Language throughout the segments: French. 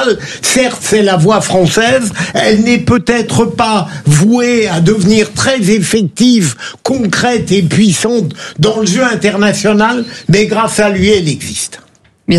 internationale. Certes, c'est la voie française. Elle n'est peut-être pas vouée à devenir très effective, concrète et puissante dans le jeu international, mais grâce à lui, elle existe. Virginie ?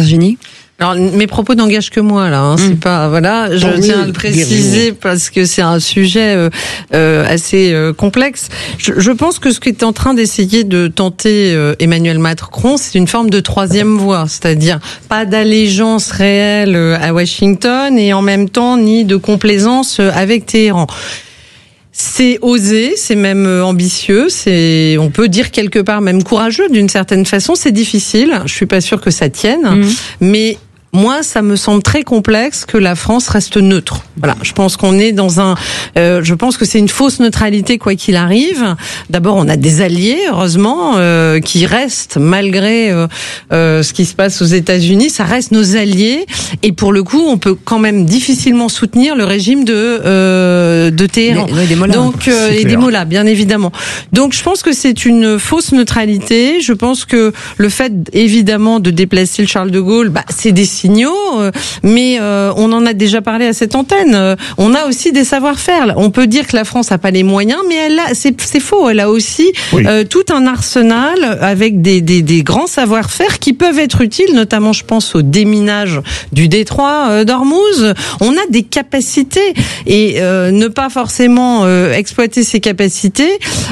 Alors, mes propos n'engagent que moi, là. C'est pas, voilà. Je tiens à le préciser parce que c'est un sujet assez complexe. Je pense que ce qu'est en train d'essayer de tenter Emmanuel Macron, c'est une forme de troisième voie, c'est-à-dire pas d'allégeance réelle à Washington et en même temps ni de complaisance avec Téhéran. C'est osé, c'est même ambitieux, on peut dire quelque part même courageux d'une certaine façon. C'est difficile. Je suis pas sûre que ça tienne, mais moi, ça me semble très complexe que la France reste neutre. Voilà, je pense qu'on est dans je pense que c'est une fausse neutralité quoi qu'il arrive. D'abord, on a des alliés, heureusement, qui restent malgré ce qui se passe aux États-Unis. Ça reste nos alliés, et pour le coup, on peut quand même difficilement soutenir le régime de Téhéran. Des mollahs. Donc, et des mollahs, bien évidemment. Donc, je pense que c'est une fausse neutralité. Je pense que le fait, évidemment, de déplacer le Charles de Gaulle, c'est des signaux, mais on en a déjà parlé à cette antenne. On a aussi des savoir-faire. On peut dire que la France n'a pas les moyens, mais c'est faux. Elle a aussi tout un arsenal avec des grands savoir-faire qui peuvent être utiles, notamment, je pense, au déminage du détroit d'Ormuz. On a des capacités, et ne pas forcément exploiter ces capacités,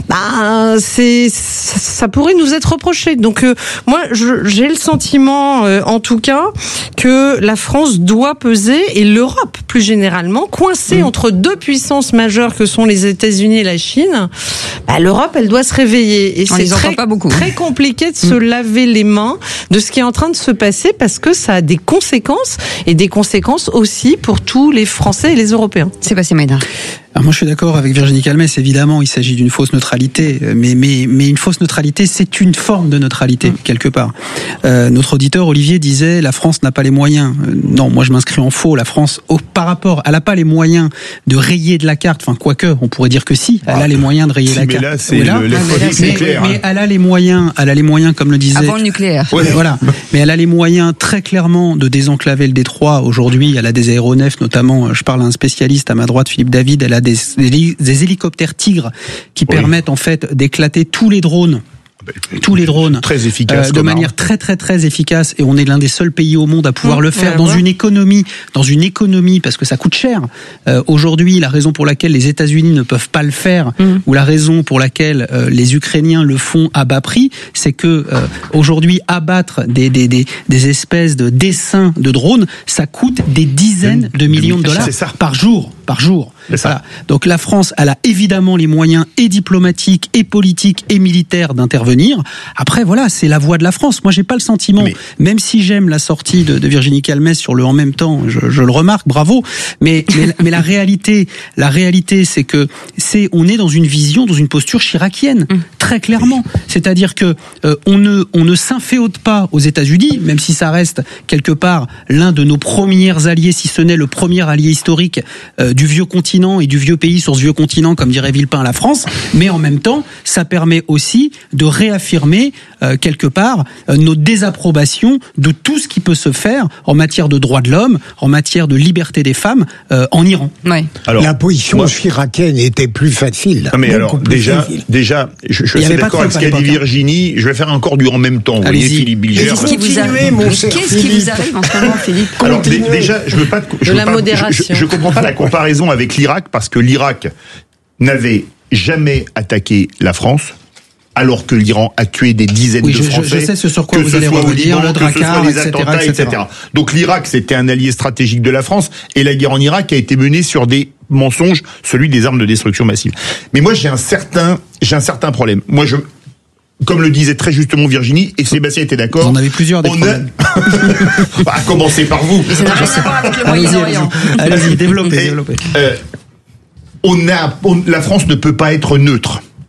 ça pourrait nous être reproché. Donc moi, j'ai le sentiment, en tout cas, que la France doit peser, et l'Europe plus généralement, coincée entre deux puissances majeures que sont les États-Unis et la Chine. L'Europe, elle doit se réveiller, et c'est très compliqué de se laver les mains de ce qui est en train de se passer, parce que ça a des conséquences, et des conséquences aussi pour tous les Français et les Européens. Sébastien Maïda. Alors moi je suis d'accord avec Virginie Calmès, évidemment il s'agit d'une fausse neutralité, mais une fausse neutralité, c'est une forme de neutralité quelque part. Notre auditeur Olivier disait la France n'a pas les moyens. Non, moi je m'inscris en faux. La France, par rapport, elle n'a pas les moyens de rayer de la carte. Enfin quoique, on pourrait dire que si, elle a les moyens de rayer la carte. Mais là c'est le nucléaire. Mais elle a les moyens, comme le disait. Avant le nucléaire. Voilà. Mais elle a les moyens très clairement de désenclaver le détroit. Aujourd'hui, elle a des aéronefs, notamment. Je parle à un spécialiste à ma droite, Philippe David. Elle a des hélicoptères Tigre qui permettent en fait d'éclater tous les drones très efficace, de manière très très très efficace, et on est l'un des seuls pays au monde à pouvoir le faire dans une économie parce que ça coûte cher. Aujourd'hui, la raison pour laquelle les États-Unis ne peuvent pas le faire, ou la raison pour laquelle les Ukrainiens le font à bas prix, c'est que aujourd'hui abattre des espèces de dessins de drones, ça coûte des dizaines de millions de dollars par jour. Voilà. Donc la France, elle a évidemment les moyens et diplomatiques et politiques et militaires d'intervenir. Après, voilà, c'est la voie de la France. Moi, j'ai pas le sentiment, même si j'aime la sortie de Virginie Calmès sur le en même temps, je le remarque, bravo. Mais la réalité, c'est que on est dans une vision, dans une posture chiracienne, très clairement. C'est-à-dire que on ne s'inféote pas aux États-Unis, même si ça reste quelque part l'un de nos premiers alliés, si ce n'est le premier allié historique du vieux continent et du vieux pays sur ce vieux continent, comme dirait Villepin, la France. Mais en même temps, ça permet aussi de réaffirmer quelque part nos désapprobations de tout ce qui peut se faire en matière de droits de l'homme, en matière de liberté des femmes en Iran. Ouais. Alors, la position chiracienne était plus facile. Non mais alors déjà, je suis assez d'accord avec ce qu'a dit Virginie. Je vais faire encore du en même temps. Vous voyez, Philippe Bilger. Qu'est-ce qui vous arrive en ce moment, Philippe? Alors déjà, je comprends pas la comparaison avec l'Irak, parce que l'Irak n'avait jamais attaqué la France, alors que l'Iran a tué des dizaines de Français. Je sais ce sur quoi vous allez revenir, le Drakkar, les attentats, etc. Donc l'Irak, c'était un allié stratégique de la France, et la guerre en Irak a été menée sur des mensonges, celui des armes de destruction massive. Mais moi, j'ai un certain problème. Moi, comme le disait très justement Virginie, et Sébastien était d'accord. Vous en avez plusieurs des problèmes. À commencer par vous. Mais ça n'a rien à voir avec le Moyen-Orient. Allez-y, développez. La France ne peut pas être neutre.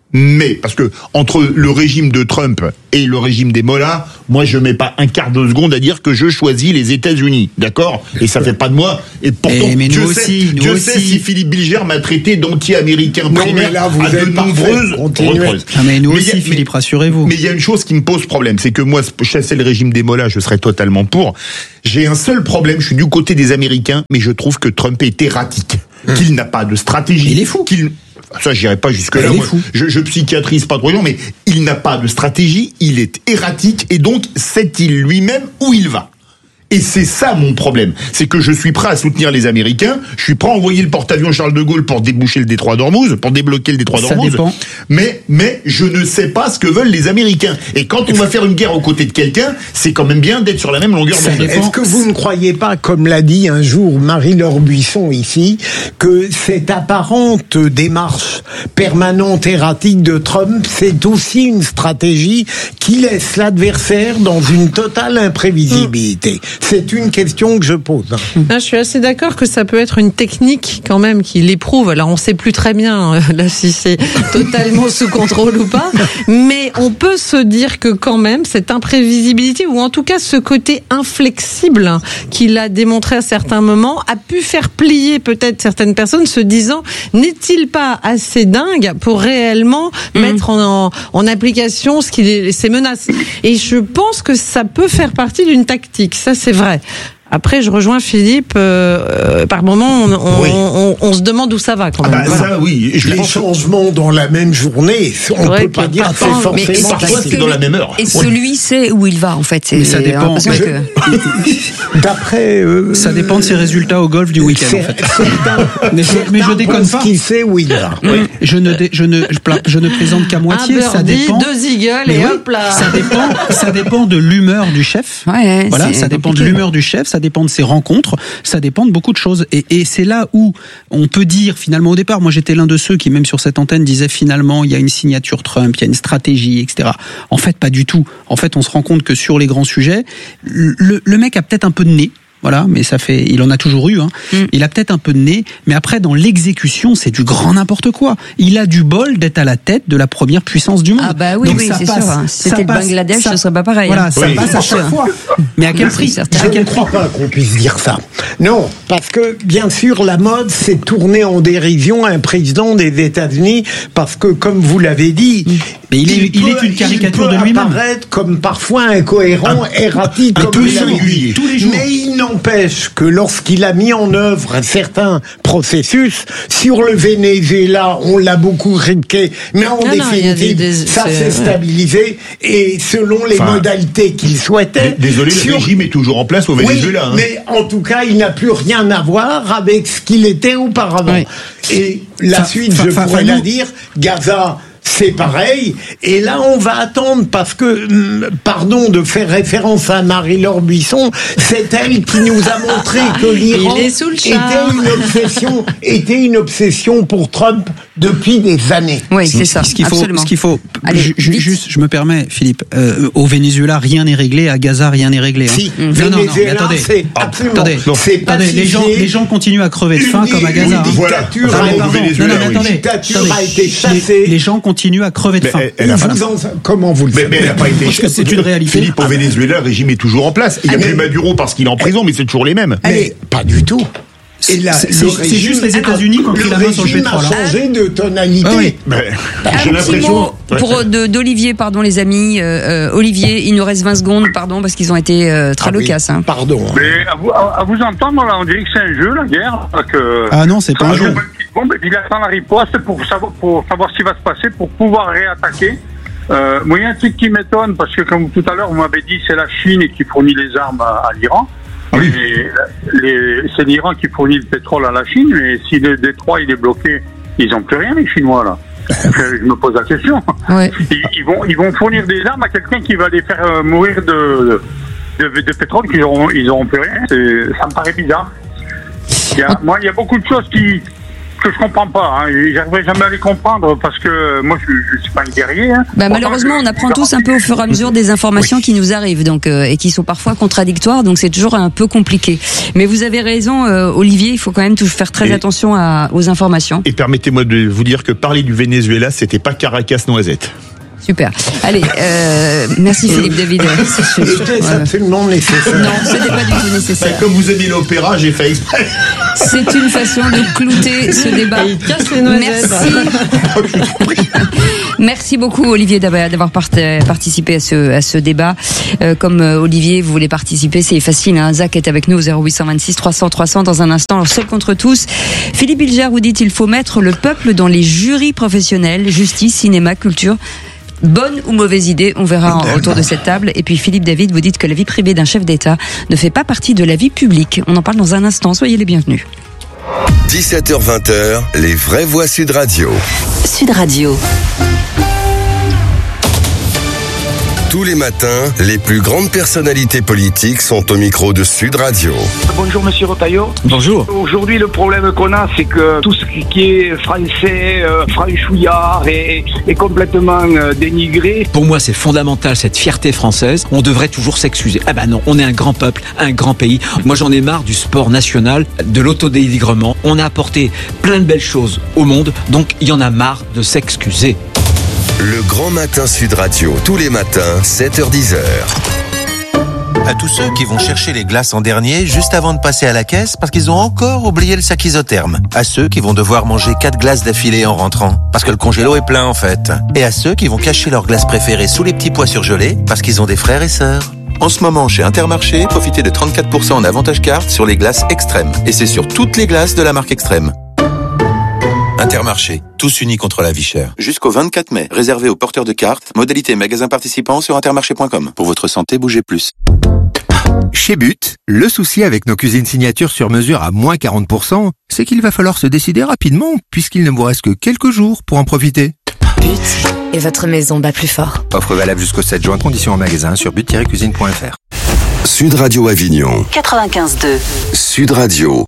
Mais, parce que entre le régime de Trump et le régime des mollahs, moi je mets pas un quart de seconde à dire que je choisis les États-Unis, d'accord? Et ça fait pas de moi. Et pourtant, Dieu sait si Philippe Bilger m'a traité d'anti-américain primaire à de nombreuses reprises. Mais nous aussi, Philippe, rassurez-vous. Mais il y a une chose qui me pose problème, c'est que moi, chasser le régime des mollahs, je serais totalement pour. J'ai un seul problème, je suis du côté des Américains, mais je trouve que Trump est erratique, qu'il n'a pas de stratégie. Il est fou. Ça, j'irai pas jusque-là. Je psychiatrise pas trop, mais il n'a pas de stratégie, il est erratique, et donc, sait-il lui-même où il va? Et c'est ça mon problème, c'est que je suis prêt à soutenir les Américains, je suis prêt à envoyer le porte-avions Charles de Gaulle pour déboucher le détroit d'Ormuz, pour débloquer le détroit d'Ormuz. Mais je ne sais pas ce que veulent les Américains. Et quand on va faire une guerre aux côtés de quelqu'un, c'est quand même bien d'être sur la même longueur d'onde. Est-ce que vous ne croyez pas, comme l'a dit un jour Marie-Laure Buisson ici, que cette apparente démarche permanente erratique de Trump, c'est aussi une stratégie qui laisse l'adversaire dans une totale imprévisibilité? C'est une question que je pose. Je suis assez d'accord que ça peut être une technique quand même qui l'éprouve. Alors on ne sait plus très bien là si c'est totalement sous contrôle ou pas, mais on peut se dire que quand même cette imprévisibilité, ou en tout cas ce côté inflexible qu'il a démontré à certains moments, a pu faire plier peut-être certaines personnes se disant, n'est-il pas assez dingue pour réellement mettre en application ces menaces? Et je pense que ça peut faire partie d'une tactique. Ça, c'est vrai. Après, je rejoins Philippe. Par moment, on se demande où ça va quand même. Ça, oui. Les changements dans la même journée, on ne peut pas dire que c'est forcément parfois c'est dans la même heure. Et celui sait où il va en fait. Mais ça dépend. D'après, ça dépend de ses résultats au golf du week-end. En fait. Mais je déconne pas. Qui sait où il va. Je ne plaisante qu'à moitié. Ça dépend. 2 eagles et hop là. Ça dépend de l'humeur du chef. Voilà, ça dépend de l'humeur du chef. Ça dépend de ses rencontres, ça dépend de beaucoup de choses. Et c'est là où on peut dire, finalement, au départ, moi j'étais l'un de ceux qui, même sur cette antenne, disait finalement, il y a une signature Trump, il y a une stratégie, etc. En fait, pas du tout. En fait, on se rend compte que sur les grands sujets, le mec a peut-être un peu de nez. Voilà, mais il en a toujours eu. Il a peut-être un peu de nez, mais après dans l'exécution, c'est du grand n'importe quoi. Il a du bol d'être à la tête de la première puissance du monde. Ah bah oui, c'est sûr. Si c'était le Bangladesh, ce serait pas pareil. Voilà, ça passe à chaque fois. Mais à quel prix? Je ne crois pas qu'on puisse dire ça. Non, parce que bien sûr, la mode s'est tournée en dérision un président des États-Unis, parce que comme vous l'avez dit, mais il est une caricature de lui-même. Il peut apparaître comme parfois incohérent, erratique, comme vous l'avez dit. Tous les jours. Mais il n'empêche que lorsqu'il a mis en œuvre certains processus, sur le Venezuela, on l'a beaucoup critiqué, mais en définitive, ça s'est stabilisé, et selon les modalités qu'il souhaitait. Désolé, le régime est toujours en place au Venezuela. Oui, mais en tout cas, il n'a plus rien à voir avec ce qu'il était auparavant. Oui. Et la suite, je pourrais la dire, Gaza, c'est pareil, et là on va attendre, parce que, pardon de faire référence à Marie-Laure Buisson, c'est elle qui nous a montré que l'Iran était une obsession pour Trump depuis des années. Oui, c'est ça, absolument. Ce qu'il faut, juste, je me permets, Philippe, au Venezuela, rien n'est réglé, à Gaza, rien n'est réglé. Si, non, mais attendez, les gens continuent à crever de faim comme à Gaza. Une dictature a été chassée. Les gens continuent à crever de faim. Comment vous le savez? Mais elle n'a pas été chassée. C'est une réalité. Philippe, au Venezuela, le régime est toujours en place. Il n'y a plus Maduro parce qu'il est en prison, mais c'est toujours les mêmes. Mais pas du tout. C'est juste les États-Unis qui ont pris la main sur le pétrole. Le régime a changé de tonalité. Oui. J'ai l'impression. D'Olivier, pardon les amis. Olivier, il nous reste 20 secondes, pardon, parce qu'ils ont été très loquaces. Pardon. Mais à vous entendre, là, on dirait que c'est un jeu, la guerre. Ah non, c'est pas un jeu. Bon, il attend la riposte pour savoir ce qui va se passer, pour pouvoir réattaquer. Moi, il y a un truc qui m'étonne, parce que comme tout à l'heure, vous m'avez dit c'est la Chine qui fournit les armes à l'Iran. Oui. C'est l'Iran qui fournit le pétrole à la Chine, mais si le détroit il est bloqué, ils n'ont plus rien, les Chinois, là. Je me pose la question. Ouais. Ils vont fournir des armes à quelqu'un qui va les faire mourir de pétrole, qu'ils n'auront plus rien. Ça me paraît bizarre. Il y a beaucoup de choses que je comprends pas. J'arriverai jamais à les comprendre parce que moi, je suis pas un guerrier. Malheureusement, on apprend tous un peu au fur et à mesure des informations qui nous arrivent, donc et qui sont parfois contradictoires, donc c'est toujours un peu compliqué. Mais vous avez raison, Olivier, il faut quand même faire très attention aux informations. Et permettez-moi de vous dire que parler du Venezuela, c'était pas Caracas Noisette. Super. Allez, merci Philippe David. C'était absolument nécessaire. Non, c'était pas du tout nécessaire. Comme vous aimez l'opéra, j'ai fait exprès. C'est une façon de clouter ce débat. Merci. Merci beaucoup Olivier d'avoir participé à ce débat. Comme Olivier, vous voulez participer, c'est facile. Zach est avec nous au 0826 300 300 dans un instant. Alors, seul contre tous. Philippe Bilger vous dit qu'il faut mettre le peuple dans les jurys professionnels, justice, cinéma, culture. Bonne ou mauvaise idée, on verra autour de cette table. Et puis Philippe David, vous dites que la vie privée d'un chef d'État ne fait pas partie de la vie publique. On en parle dans un instant, soyez les bienvenus. 17h-20h, les vraies voix Sud Radio. Sud Radio. Tous les matins, les plus grandes personnalités politiques sont au micro de Sud Radio. Bonjour Monsieur Retailleau. Bonjour. Aujourd'hui, le problème qu'on a, c'est que tout ce qui est français, franchouillard est complètement dénigré. Pour moi, c'est fondamental, cette fierté française. On devrait toujours s'excuser. Ah ben non, on est un grand peuple, un grand pays. Moi, j'en ai marre du sport national, de l'autodénigrement. On a apporté plein de belles choses au monde, donc il y en a marre de s'excuser. Le Grand Matin Sud Radio, tous les matins, 7h-10h. À tous ceux qui vont chercher les glaces en dernier, juste avant de passer à la caisse, parce qu'ils ont encore oublié le sac isotherme. À ceux qui vont devoir manger 4 glaces d'affilée en rentrant, parce que le congélo est plein en fait. Et à ceux qui vont cacher leurs glaces préférées sous les petits pois surgelés, parce qu'ils ont des frères et sœurs. En ce moment, chez Intermarché, profitez de 34% en avantage carte sur les glaces Extrême. Et c'est sur toutes les glaces de la marque Extrême. Intermarché, tous unis contre la vie chère. Jusqu'au 24 mai, réservé aux porteurs de cartes, modalité magasin participant sur intermarché.com. Pour votre santé, bougez plus. Chez But, le souci avec nos cuisines signatures sur mesure à moins 40%, c'est qu'il va falloir se décider rapidement, puisqu'il ne vous reste que quelques jours pour en profiter. But, et votre maison bat plus fort. Offre valable jusqu'au 7 juin, conditions en magasin sur but-cuisine.fr. Sud Radio Avignon. 95.2. Sud Radio.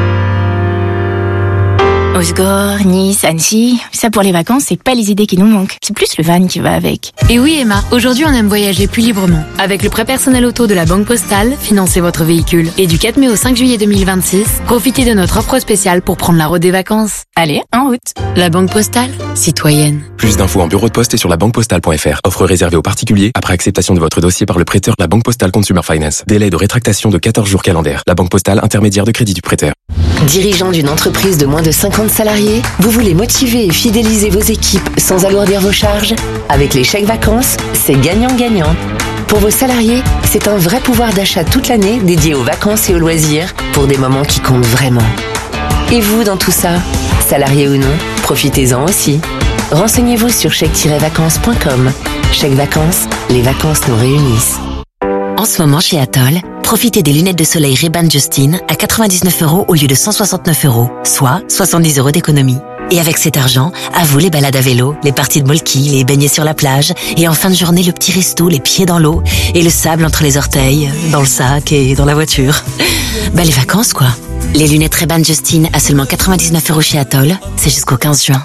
Osgore, Nice, Annecy, ça pour les vacances, c'est pas les idées qui nous manquent. C'est plus le van qui va avec. Et oui Emma, aujourd'hui on aime voyager plus librement. Avec le prêt personnel auto de la Banque Postale, financez votre véhicule. Et du 4 mai au 5 juillet 2026, profitez de notre offre spéciale pour prendre la route des vacances. Allez, en route. La Banque Postale, citoyenne. Plus d'infos en bureau de poste et sur labanquepostale.fr. Offre réservée aux particuliers après acceptation de votre dossier par le prêteur La Banque Postale Consumer Finance. Délai de rétractation de 14 jours calendaires. La Banque Postale, intermédiaire de crédit du prêteur. Dirigeant d'une entreprise de moins de 50 salariés, vous voulez motiver et fidéliser vos équipes sans alourdir vos charges? Avec les chèques vacances, c'est gagnant-gagnant. Pour vos salariés, c'est un vrai pouvoir d'achat toute l'année dédié aux vacances et aux loisirs pour des moments qui comptent vraiment. Et vous dans tout ça? Salarié ou non, profitez-en aussi. Renseignez-vous sur chèque-vacances.com. Chèque vacances, les vacances nous réunissent. En ce moment chez Atoll, profitez des lunettes de soleil Ray-Ban Justin à 99 € au lieu de 169 €, soit 70 € d'économie. Et avec cet argent, à vous les balades à vélo, les parties de molki, les baignets sur la plage, et en fin de journée le petit resto, les pieds dans l'eau, et le sable entre les orteils, dans le sac et dans la voiture. Bah les vacances quoi. Les lunettes Ray-Ban Justin à seulement 99 € chez Atoll, c'est jusqu'au 15 juin.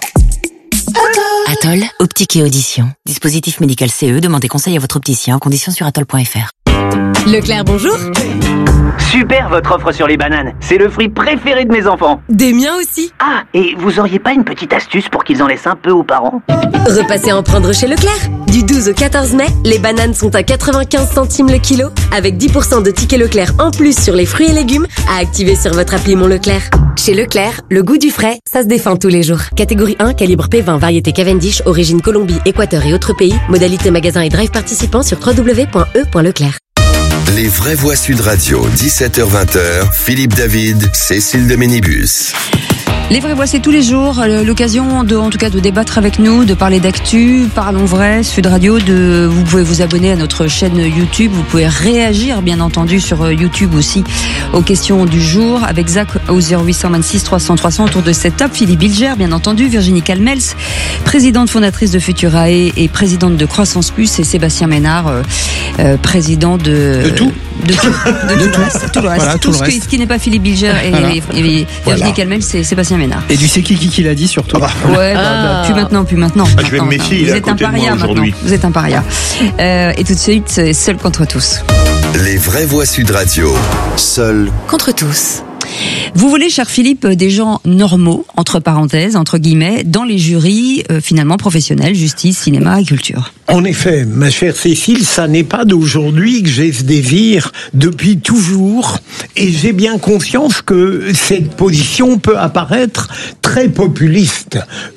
Atoll, optique et audition. Dispositif médical CE, demandez conseil à votre opticien en conditions sur atoll.fr. Leclerc, bonjour. Super votre offre sur les bananes. C'est le fruit préféré de mes enfants. Des miens aussi. Ah, et vous auriez pas une petite astuce pour qu'ils en laissent un peu aux parents? Repassez en prendre chez Leclerc. Du 12 au 14 mai, les bananes sont à 95 centimes le kilo, avec 10% de tickets Leclerc en plus sur les fruits et légumes à activer sur votre appli Mon Leclerc. Chez Leclerc, le goût du frais, ça se défend tous les jours. Catégorie 1, calibre P20, variété Cavendish, origine Colombie, Équateur et autres pays. Modalité magasin et drive participants sur www.e.leclerc. Les vraies voix Sud Radio, 17h-20h, Philippe David, Cécile de Ménibus. Les vraies voix, c'est tous les jours l'occasion en tout cas de débattre avec nous, de parler d'actu, parlons vrai, Sud Radio. Vous pouvez vous abonner à notre chaîne YouTube, vous pouvez réagir bien entendu sur YouTube aussi aux questions du jour avec Zach au 0826 300 300 autour de cette top. Philippe Bilger bien entendu, Virginie Calmels, présidente fondatrice de Futurae et présidente de Croissance Plus, et Sébastien Ménard, président de tout. De tout le reste. Voilà, tout le reste. Ce qui n'est pas Philippe Bilger et Virginie Calmels, c'est Sébastien Ménard. Ménard. Et du c'est qui l'a dit surtout. Ouais, plus maintenant. Je vais me méfier, il est à côté de moi aujourd'hui. Vous êtes un paria. Et tout de suite, c'est Seul contre tous. Les vraies voix Sud Radio. Seul contre tous. Vous voulez, cher Philippe, des gens normaux, entre parenthèses, entre guillemets, dans les jurys finalement professionnels, justice, cinéma et culture. En effet, ma chère Cécile, ça n'est pas d'aujourd'hui que j'ai ce désir, depuis toujours, et j'ai bien conscience que cette position peut apparaître très populiste.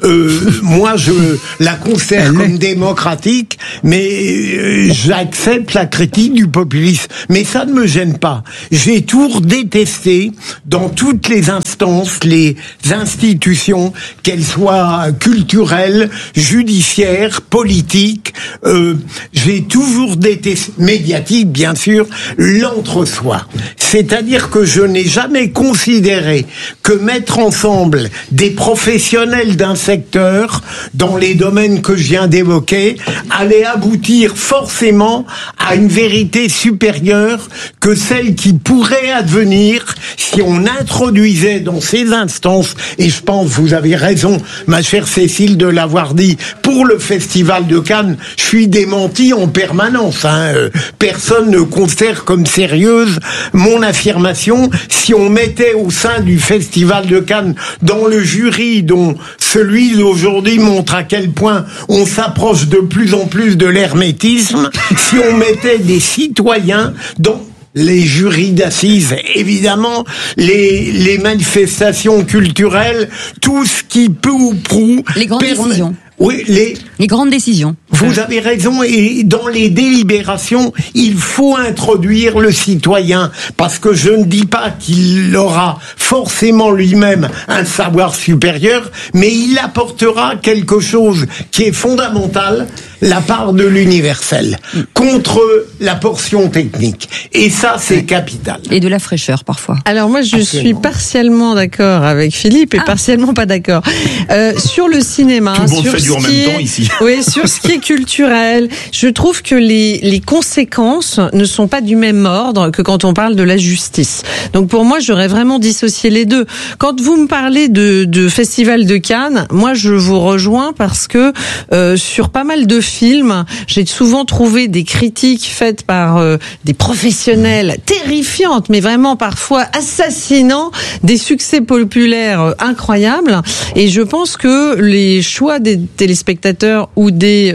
Moi, je la considère comme démocratique, mais j'accepte la critique du populisme. Mais ça ne me gêne pas. J'ai toujours détesté, dans toutes les instances, les institutions, qu'elles soient culturelles, judiciaires, politiques, j'ai toujours détesté, médiatique bien sûr, l'entre-soi. C'est-à-dire que je n'ai jamais considéré que mettre ensemble des professionnels d'un secteur, dans les domaines que je viens d'évoquer, allait aboutir forcément à une vérité supérieure que celle qui pourrait advenir si on introduisait dans ces instances, et je pense, vous avez raison, ma chère Cécile, de l'avoir dit, pour le Festival de Cannes, je suis démenti en permanence. Personne ne considère comme sérieuse mon affirmation. Si on mettait au sein du Festival de Cannes, dans le jury dont celui d'aujourd'hui montre à quel point on s'approche de plus en plus de l'hermétisme, si on mettait des citoyens dans les jurys d'assises, évidemment, les manifestations culturelles, tout ce qui peut ou prou... Les grandes décisions. Oui, les grandes décisions. Vous avez raison, et dans les délibérations, il faut introduire le citoyen, parce que je ne dis pas qu'il aura forcément lui-même un savoir supérieur, mais il apportera quelque chose qui est fondamental, la part de l'universel, contre la portion technique. Et ça, c'est capital. Et de la fraîcheur, parfois. Alors moi, je suis partiellement d'accord avec Philippe et partiellement pas d'accord. Sur le cinéma, sur ce qui est culturel, je trouve que les conséquences ne sont pas du même ordre que quand on parle de la justice. Donc pour moi, j'aurais vraiment dissocié les deux. Quand vous me parlez de Festival de Cannes, moi je vous rejoins parce que sur pas mal de films, j'ai souvent trouvé des critiques faites par des professionnels terrifiantes, mais vraiment parfois assassinants, des succès populaires incroyables. Et je pense que les choix des téléspectateurs ou des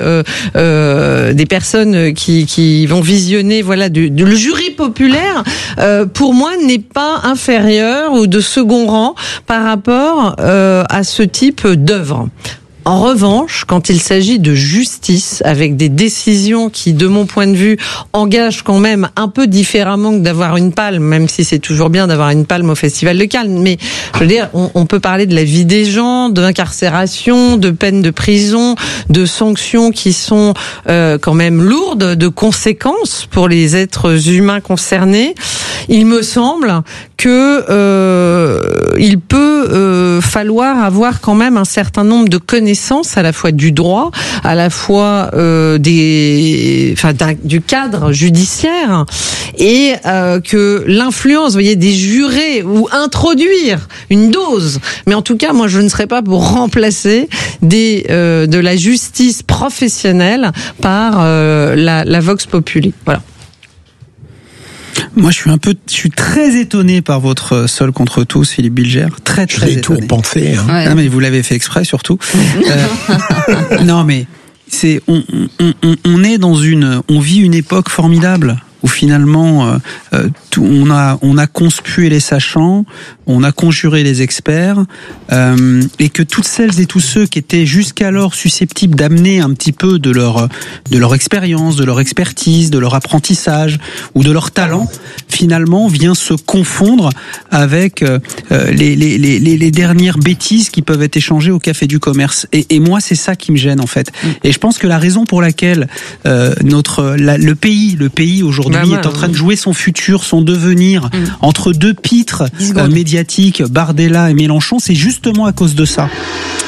personnes qui vont visionner, le jury populaire, pour moi n'est pas inférieur ou de second rang par rapport à ce type d'œuvre. En revanche, quand il s'agit de justice, avec des décisions qui, de mon point de vue, engagent quand même un peu différemment que d'avoir une palme, même si c'est toujours bien d'avoir une palme au Festival de Cannes, mais je veux dire, on peut parler de la vie des gens, d'incarcération, de peines de prison, de sanctions qui sont quand même lourdes, de conséquences pour les êtres humains concernés. Il me semble que il peut falloir avoir quand même un certain nombre de connaissances à la fois du droit, à la fois du cadre judiciaire, et que l'influence, vous voyez, des jurés, ou introduire une dose. Mais en tout cas, moi, je ne serais pas pour remplacer de la justice professionnelle par la vox populi. Voilà. Moi, je suis très étonné par votre Seul contre tous, Philippe Bilger. Très étonné. J'ai tout repensé. Ouais. Non, mais vous l'avez fait exprès, surtout. Non, mais on vit une époque formidable où finalement on a conspué les sachants, on a conjuré les experts, et que toutes celles et tous ceux qui étaient jusqu'alors susceptibles d'amener un petit peu de leur expérience, de leur expertise, de leur apprentissage ou de leur talent, finalement vient se confondre avec les dernières bêtises qui peuvent être échangées au café du commerce. Et moi, c'est ça qui me gêne en fait. Et je pense que la raison pour laquelle le pays aujourd'hui est en train de jouer son futur, son devenir entre deux pitres médiatiques, Bardella et Mélenchon, c'est justement à cause de ça.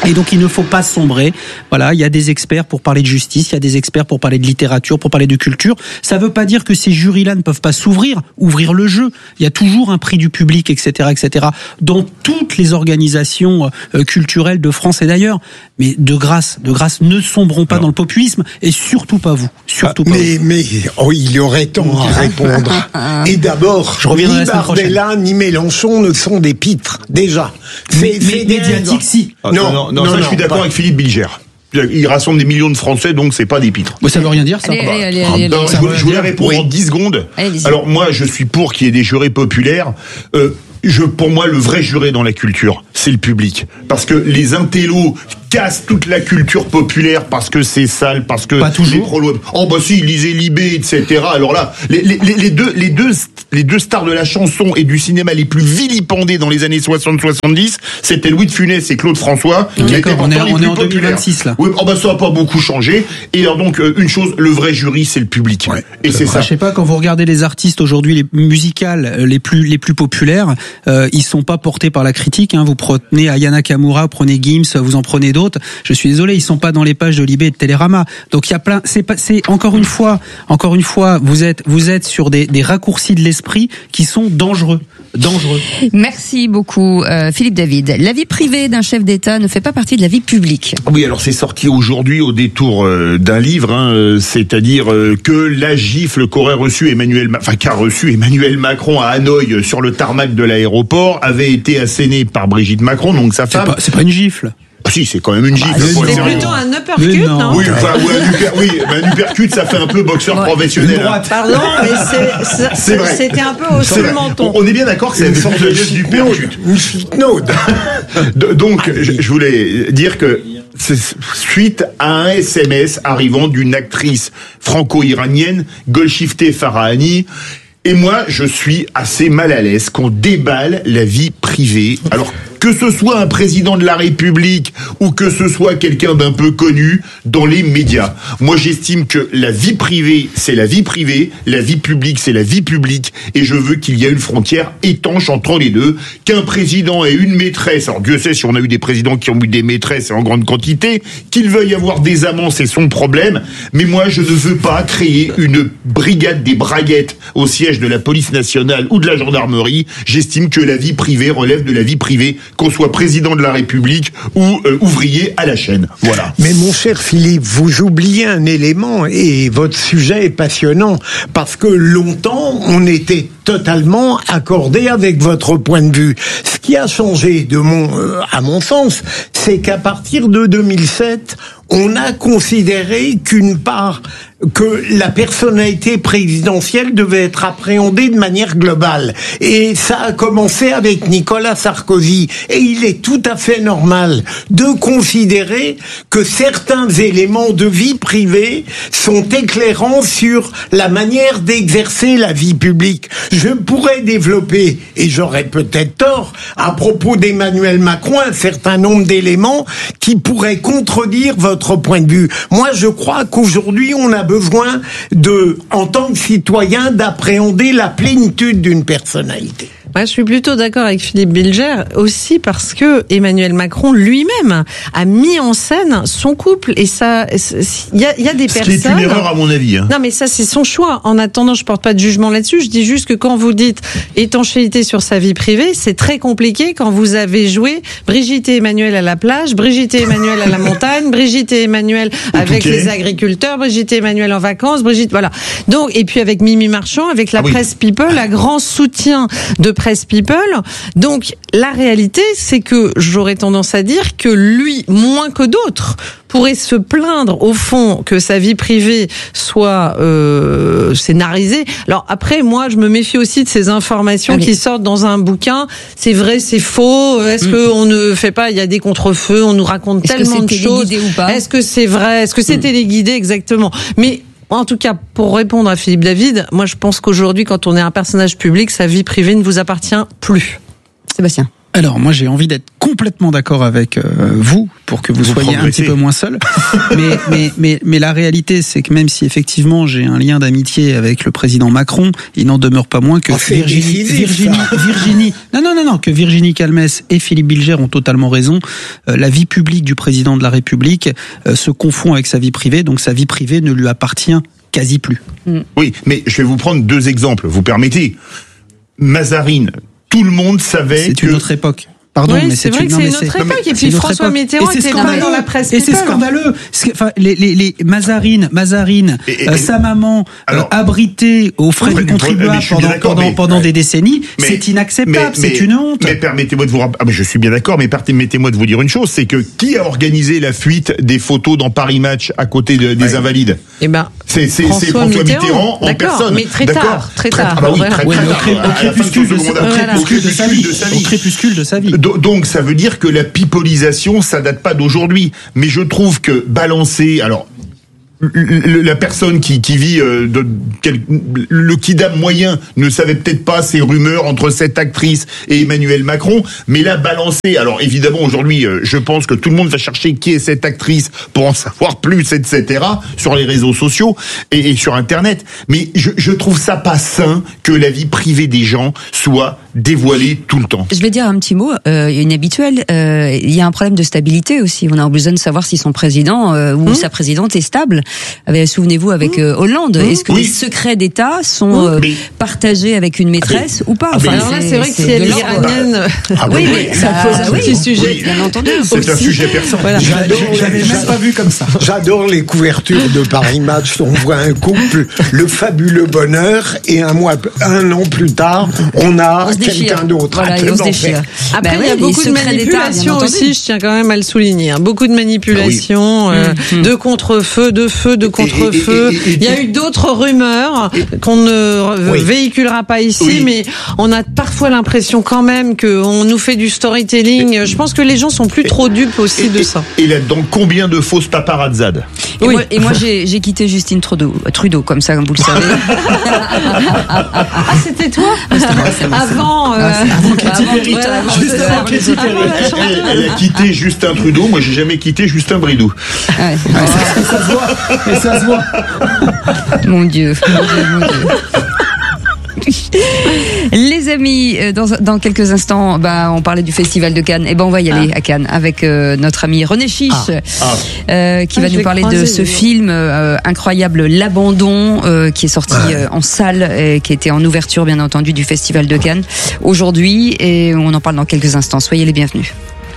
Et donc il ne faut pas sombrer. Voilà, il y a des experts pour parler de justice, il y a des experts pour parler de littérature, pour parler de culture. Ça veut pas dire que ces jurys-là ne peuvent pas ouvrir le jeu. Il y a toujours un prix du public, etc., etc. Dans toutes les organisations culturelles de France et d'ailleurs. Mais de grâce, ne sombrons pas dans le populisme et surtout pas vous. Surtout pas vous. Mais il y aurait temps à répondre. Et d'abord, ni Bardella ni Mélenchon ne sont des pitres, déjà. C'est médiatique, si. Non, je suis d'accord avec Philippe Bilger. Il rassemble des millions de Français, donc c'est pas des pitres. Ça veut rien dire, ça. Allez, je voulais répondre en 10 secondes. Alors moi, je suis pour qu'il y ait des jurés populaires. Pour moi, le vrai juré dans la culture, c'est le public. Parce que les intellos cassent toute la culture populaire parce que c'est sale, parce que... Pas toujours. Si, lisez Libé, etc. Alors là, les deux stars de la chanson et du cinéma les plus vilipendés dans les années 60-70, c'était Louis de Funès et Claude François. D'accord, on est en 2026, là. Oui, ça n'a pas beaucoup changé. Et alors donc, une chose, le vrai jury, c'est le public. Ouais, et c'est ça. Je sais pas, quand vous regardez les artistes aujourd'hui, les musicales les plus populaires, ils sont pas portés par la critique, hein. Vous prenez Aya Nakamura, vous prenez Gims, vous en prenez d'autres. Je suis désolé, ils sont pas dans les pages de Libé et de Télérama. Donc il y a plein, c'est encore une fois, vous êtes sur des raccourcis de l'esprit qui sont dangereux. Merci beaucoup, Philippe David. La vie privée d'un chef d'État ne fait pas partie de la vie publique. Oui, alors c'est sorti aujourd'hui au détour d'un livre, c'est-à-dire que la gifle qu'a reçu Emmanuel Macron à Hanoï sur le tarmac de l'aéroport avait été assénée par Brigitte Macron, donc sa femme. C'est pas une gifle. Ah si, c'est quand même une gifle. C'est plutôt un uppercut, non? Oui, un uppercut, ça fait un peu boxeur professionnel. Pardon, mais c'est vrai. C'était un peu au-dessus du menton. On est bien d'accord que c'est une sorte d'uppercut. Une footnote. Donc, je voulais dire que suite à un SMS arrivant d'une actrice franco-iranienne, Golshifteh Farahani. Et moi, je suis assez mal à l'aise qu'on déballe la vie privée. Alors, que ce soit un président de la République ou que ce soit quelqu'un d'un peu connu dans les médias. Moi, j'estime que la vie privée, c'est la vie privée, la vie publique, c'est la vie publique, et je veux qu'il y ait une frontière étanche entre les deux, qu'un président ait une maîtresse, alors Dieu sait si on a eu des présidents qui ont eu des maîtresses en grande quantité, qu'il veuille avoir des amants, c'est son problème, mais moi, je ne veux pas créer une brigade des braguettes au siège de la police nationale ou de la gendarmerie. J'estime que la vie privée relève de la vie privée, qu'on soit président de la République ou ouvrier à la chaîne. Voilà. Mais mon cher Philippe, vous oubliez un élément, et votre sujet est passionnant, parce que longtemps, on était totalement accordé avec votre point de vue. Ce qui a changé à mon sens, c'est qu'à partir de 2007, on a considéré que la personnalité présidentielle devait être appréhendée de manière globale. Et ça a commencé avec Nicolas Sarkozy. Et il est tout à fait normal de considérer que certains éléments de vie privée sont éclairants sur la manière d'exercer la vie publique. Je pourrais développer, et j'aurais peut-être tort, à propos d'Emmanuel Macron, un certain nombre d'éléments qui pourraient contredire votre point de vue. Moi, je crois qu'aujourd'hui, on a besoin en tant que citoyen, d'appréhender la plénitude d'une personnalité. Moi, je suis plutôt d'accord avec Philippe Bilger aussi parce que Emmanuel Macron lui-même a mis en scène son couple et ça, il y a des personnes. C'est une erreur à mon avis. Non, mais ça c'est son choix. En attendant, je porte pas de jugement là-dessus. Je dis juste que quand vous dites étanchéité sur sa vie privée, c'est très compliqué quand vous avez joué Brigitte et Emmanuel à la plage, Brigitte et Emmanuel à la montagne, Brigitte et Emmanuel avec les agriculteurs, Brigitte et Emmanuel en vacances, voilà. Donc et puis avec Mimi Marchand, avec la Presse People, un grand soutien de Presse People. Donc la réalité, c'est que j'aurais tendance à dire que lui, moins que d'autres, pourrait se plaindre au fond que sa vie privée soit scénarisée. Alors après, moi, je me méfie aussi de ces informations qui sortent dans un bouquin. C'est vrai, c'est faux. Est-ce que on ne fait pas? Il y a des contrefeux. On nous raconte tellement de choses. Est-ce que c'est vrai? Est-ce que c'est téléguidé exactement? Mais en tout cas, pour répondre à Philippe David, moi je pense qu'aujourd'hui, quand on est un personnage public, sa vie privée ne vous appartient plus. Sébastien. Alors moi j'ai envie d'être complètement d'accord avec vous pour que vous soyez un petit peu moins seul. mais la réalité c'est que même si effectivement j'ai un lien d'amitié avec le président Macron, il n'en demeure pas moins que Virginie Calmès et Philippe Bilger ont totalement raison. La vie publique du président de la République se confond avec sa vie privée, donc sa vie privée ne lui appartient quasi plus. Oui, mais je vais vous prendre 2 exemples, vous permettez. Mazarine, tout le monde savait c'est une autre époque. Pardon, oui, mais c'est vrai que c'est une autre époque. Et puis François Mitterrand était dans la presse. Et c'est scandaleux. Enfin, les Mazarine, sa maman abritée aux frais du contribuable pendant des décennies, c'est inacceptable, c'est une honte. Mais permettez-moi de vous je suis bien d'accord, mais permettez-moi de vous dire une chose, c'est que qui a organisé la fuite des photos dans Paris Match à côté des Invalides? Eh ben, c'est François Mitterrand en personne. Mais très tard. Ah bah oui, très tard. Au crépuscule de sa vie. Donc ça veut dire que la pipolisation, ça date pas d'aujourd'hui. Mais je trouve que balancer, alors la personne qui vit le kidam moyen ne savait peut-être pas ces rumeurs entre cette actrice et Emmanuel Macron, mais là balancer, alors évidemment aujourd'hui je pense que tout le monde va chercher qui est cette actrice pour en savoir plus, etc. sur les réseaux sociaux et sur internet, mais je trouve ça pas sain que la vie privée des gens soit dévoilée tout le temps. Je vais dire un petit mot inhabituel, il y a un problème de stabilité aussi, on a besoin de savoir si son président ou sa présidente est stable. Souvenez-vous avec Hollande, est-ce que les secrets d'État sont partagés avec une maîtresse ou pas? Alors là, c'est vrai que si elle est iranienne, oui, mais ça pose un petit sujet, bien entendu. C'est un sujet perçant. Voilà. J'avais même pas vu comme ça. J'adore les couvertures de Paris Match. On voit un couple, le fabuleux bonheur, et un an plus tard, on a quelqu'un d'autre. Voilà, et on se déchire. Après, il y a beaucoup de manipulations aussi, je tiens quand même à le souligner. Beaucoup de manipulations, de contre-feu, de contre-feu. Il y a eu d'autres rumeurs qu'on ne véhiculera pas ici, mais on a parfois l'impression quand même qu'on nous fait du storytelling. Je pense que les gens sont plus trop dupes aussi de ça. Et là-dedans, combien de fausses paparazzades? Et moi j'ai quitté Justine Trudeau, comme ça, comme vous le savez. Ah, c'était toi? Avant Katy Perry. Elle a quitté Justin Trudeau, moi j'ai jamais quitté Justin Bridou. Ça se voit. Mon Dieu. Les amis, dans quelques instants, on parlait du Festival de Cannes. On va y aller à Cannes avec notre ami René Chiche, qui va nous parler de ce film incroyable, L'Abandon, qui est sorti en salle, et qui était en ouverture, bien entendu, du Festival de Cannes aujourd'hui. Et on en parle dans quelques instants. Soyez les bienvenus.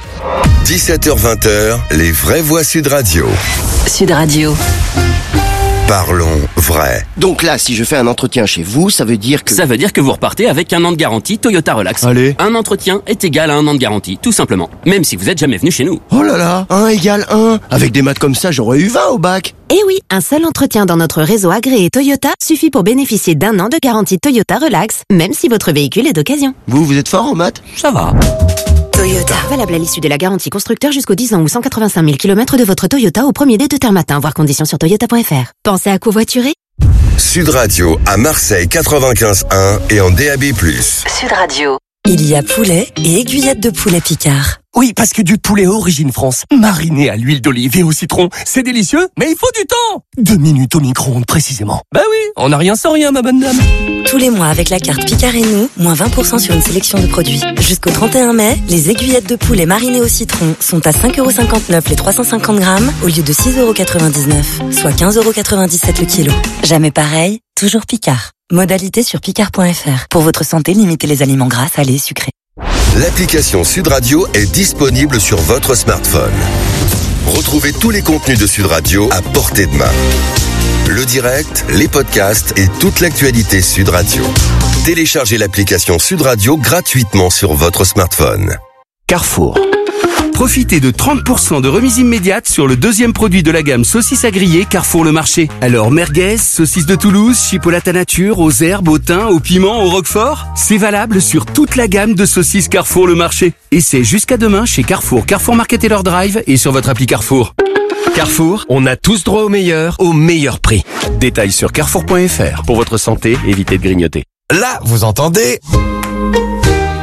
17h-20h, les vraies voix Sud Radio. Sud Radio. Parlons vrai. Donc là, si je fais un entretien chez vous, ça veut dire que... Ça veut dire que vous repartez avec 1 an de garantie Toyota Relax. Allez. Un entretien est égal à 1 an de garantie, tout simplement. Même si vous êtes jamais venu chez nous. Oh là là, 1 égale 1. Avec des maths comme ça, j'aurais eu 20 au bac. Eh oui, un seul entretien dans notre réseau agréé Toyota suffit pour bénéficier d'1 an de garantie Toyota Relax, même si votre véhicule est d'occasion. Vous êtes fort en maths? Ça va. Toyota. Valable à l'issue de la garantie constructeur jusqu'aux 10 ans ou 185 000 km de votre Toyota au premier des 2 termes matin, voir conditions sur toyota.fr. Pensez à covoiturer? Sud Radio à Marseille 95.1 et en DAB+. Sud Radio. Il y a poulet et aiguillettes de poulet Picard. Oui, parce que du poulet origine France, mariné à l'huile d'olive et au citron, c'est délicieux, mais il faut du temps. 2 minutes au micro-ondes précisément. Bah oui, on n'a rien sans rien, ma bonne dame. Tous les mois avec la carte Picard et nous, moins 20% sur une sélection de produits. Jusqu'au 31 mai, les aiguillettes de poulet marinées au citron sont à 5,59€ les 350 grammes au lieu de 6,99€, soit 15,97€ le kilo. Jamais pareil, toujours Picard. Modalité sur picard.fr. Pour votre santé, limitez les aliments gras, salés, sucrés. L'application Sud Radio est disponible sur votre smartphone. Retrouvez tous les contenus de Sud Radio à portée de main. Le direct, les podcasts et toute l'actualité Sud Radio. Téléchargez l'application Sud Radio gratuitement sur votre smartphone. Carrefour. Profitez de 30% de remise immédiate sur le 2e produit de la gamme saucisses à griller Carrefour Le Marché. Alors merguez, saucisses de Toulouse, chipolata nature, aux herbes, au thym, au piment, au roquefort. C'est valable sur toute la gamme de saucisses Carrefour Le Marché. Et c'est jusqu'à demain chez Carrefour, Carrefour Market et leur drive et sur votre appli Carrefour. Carrefour, on a tous droit au meilleur prix. Détails sur carrefour.fr. Pour votre santé, évitez de grignoter. Là, vous entendez...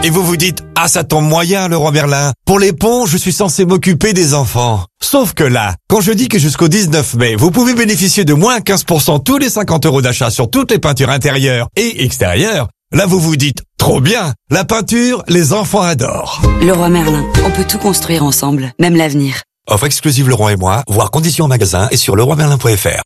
Et vous vous dites, ah ça tombe moyen Leroy Merlin. Pour les ponts, je suis censé m'occuper des enfants. Sauf que là, quand je dis que jusqu'au 19 mai, vous pouvez bénéficier de moins 15% tous les 50 € d'achat sur toutes les peintures intérieures et extérieures, là vous vous dites, trop bien, la peinture, les enfants adorent. Leroy Merlin, on peut tout construire ensemble, même l'avenir. Offre exclusive Leroy et moi, voir conditions en magasin et sur leroymerlin.fr.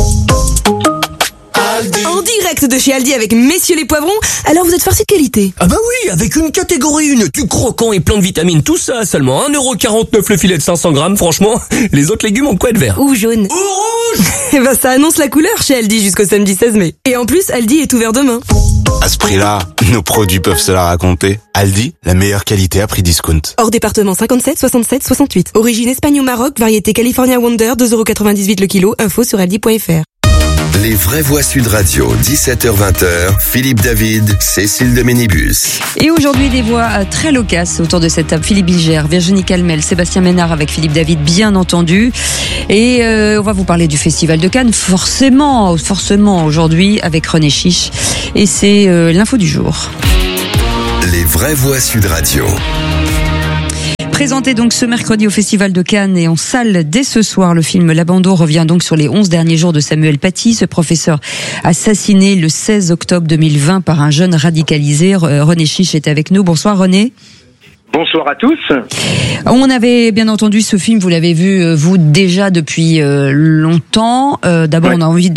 En direct de chez Aldi avec Messieurs les Poivrons, alors vous êtes farci de qualité. Ah bah oui, avec une catégorie 1, tout croquant et plein de vitamines, tout ça, seulement 1,49€ le filet de 500 grammes, franchement, les autres légumes ont de quoi être verts. Ou jaune. Ou rouge. Eh ben ça annonce la couleur chez Aldi jusqu'au samedi 16 mai. Et en plus, Aldi est ouvert demain. À ce prix-là, nos produits peuvent se la raconter. Aldi, la meilleure qualité à prix discount. Hors département 57, 67, 68. Origine Espagne au Maroc, variété California Wonder, 2,98€ le kilo, info sur aldi.fr. Les vraies voix Sud Radio, 17h-20h, Philippe David, Cécile de Ménibus. Et aujourd'hui, des voix très loquaces autour de cette table. Philippe Bilger, Virginie Calmel, Sébastien Ménard avec Philippe David, bien entendu. Et on va vous parler du Festival de Cannes, forcément aujourd'hui, avec René Chiche. Et c'est l'info du jour. Les vraies voix Sud Radio. Présenté donc ce mercredi au Festival de Cannes et en salle dès ce soir, le film L'Abandon revient donc sur les 11 derniers jours de Samuel Paty, ce professeur assassiné le 16 octobre 2020 par un jeune radicalisé. René Chiche est avec nous. Bonsoir René. Bonsoir à tous. On avait bien entendu ce film, vous l'avez vu vous déjà depuis longtemps. D'abord, on a envie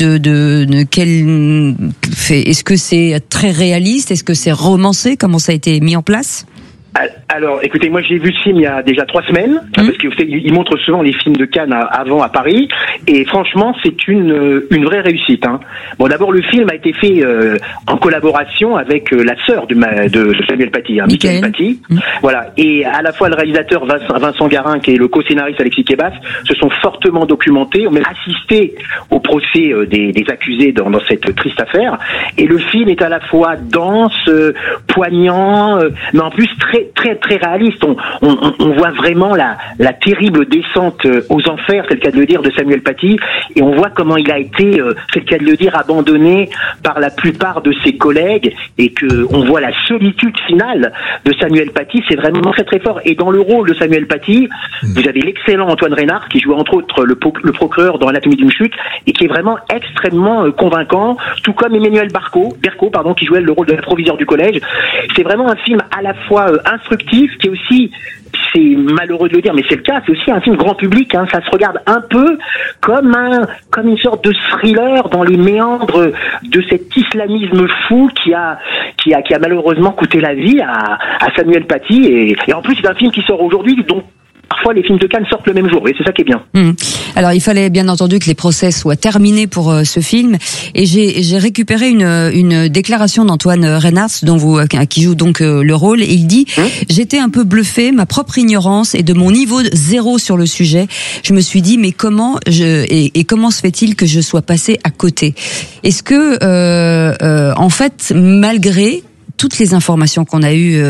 est-ce que c'est très réaliste, est-ce que c'est romancé, comment ça a été mis en place? Alors, écoutez, moi j'ai vu ce film il y a déjà 3 semaines, parce qu'il montre souvent les films de Cannes avant à Paris, et franchement c'est une vraie réussite. Hein. Bon, d'abord le film a été fait en collaboration avec la sœur de Samuel Paty, Michael Paty. Voilà, et à la fois le réalisateur Vincent Garin et le co-scénariste Alexis Kebas se sont fortement documentés, ont même assisté au procès des accusés dans cette triste affaire, et le film est à la fois dense, poignant, mais en plus très réaliste. On voit vraiment la terrible descente aux enfers, c'est le cas de le dire, de Samuel Paty, et on voit comment il a été, c'est le cas de le dire, abandonné par la plupart de ses collègues, et que on voit la solitude finale de Samuel Paty. C'est vraiment très fort. Et dans le rôle de Samuel Paty, vous avez l'excellent Antoine Reynard qui joue entre autres le procureur dans Anatomie d'une chute, et qui est vraiment extrêmement convaincant, tout comme Emmanuel Berco, qui jouait le rôle de la proviseur du collège. C'est vraiment un film à la fois instructif, qui est aussi, c'est malheureux de le dire, mais c'est le cas, c'est aussi un film grand public. Hein, ça se regarde un peu comme une sorte de thriller dans les méandres de cet islamisme fou qui a malheureusement coûté la vie à Samuel Paty, et en plus c'est un film qui sort aujourd'hui, donc parfois les films de Cannes sortent le même jour, et c'est ça qui est bien. Alors il fallait bien entendu que les procès soient terminés pour ce film, et j'ai récupéré une déclaration d'Antoine Reynard, qui joue donc le rôle, et il dit j'étais un peu bluffé, ma propre ignorance et de mon niveau zéro sur le sujet. Je me suis dit mais comment se fait-il que je sois passé à côté? Est-ce que en fait, malgré toutes les informations qu'on a eues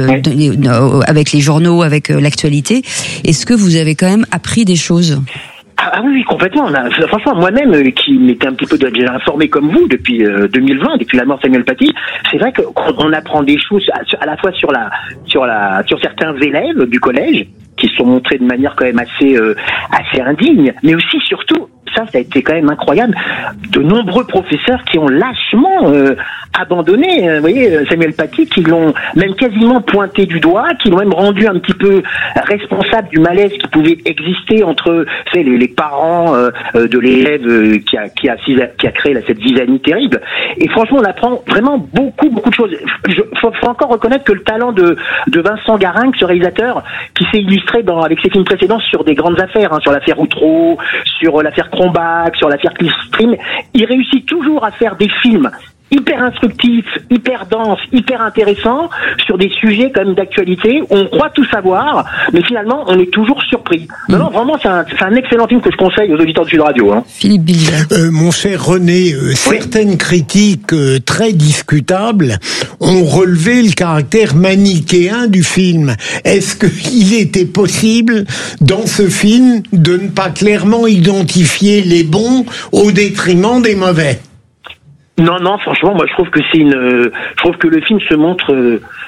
avec les journaux, avec l'actualité, est-ce que vous avez quand même appris des choses? Ah oui, complètement. Franchement, moi-même, qui m'étais un petit peu déjà informé comme vous depuis 2020, depuis la mort de Samuel Paty, c'est vrai qu'on apprend des choses à la fois sur certains élèves du collège qui se sont montrés de manière quand même assez indigne, mais aussi surtout, ça a été quand même incroyable, de nombreux professeurs qui ont lâchement abandonné, vous voyez, Samuel Paty, qui l'ont même quasiment pointé du doigt, qui l'ont même rendu un petit peu responsable du malaise qui pouvait exister entre les parents de l'élève qui a créé cette zizanie terrible. Et franchement, on apprend vraiment beaucoup de choses. Faut encore reconnaître que le talent de Vincent Garin, ce réalisateur, qui s'est illustré avec ses films précédents sur des grandes affaires, sur l'affaire Outreau, sur l'affaire Cronbach, sur l'affaire Cliffstream, il réussit toujours à faire des films hyper instructif, hyper dense, hyper intéressant, sur des sujets quand même d'actualité, où on croit tout savoir, mais finalement on est toujours surpris. Non, vraiment c'est un excellent film que je conseille aux auditeurs de Sud Radio. Hein. Philippe Bilger. Mon cher René, certaines critiques très discutables ont relevé le caractère manichéen du film. Est-ce qu'il était possible dans ce film de ne pas clairement identifier les bons au détriment des mauvais ? Non, franchement, moi je trouve que le film se montre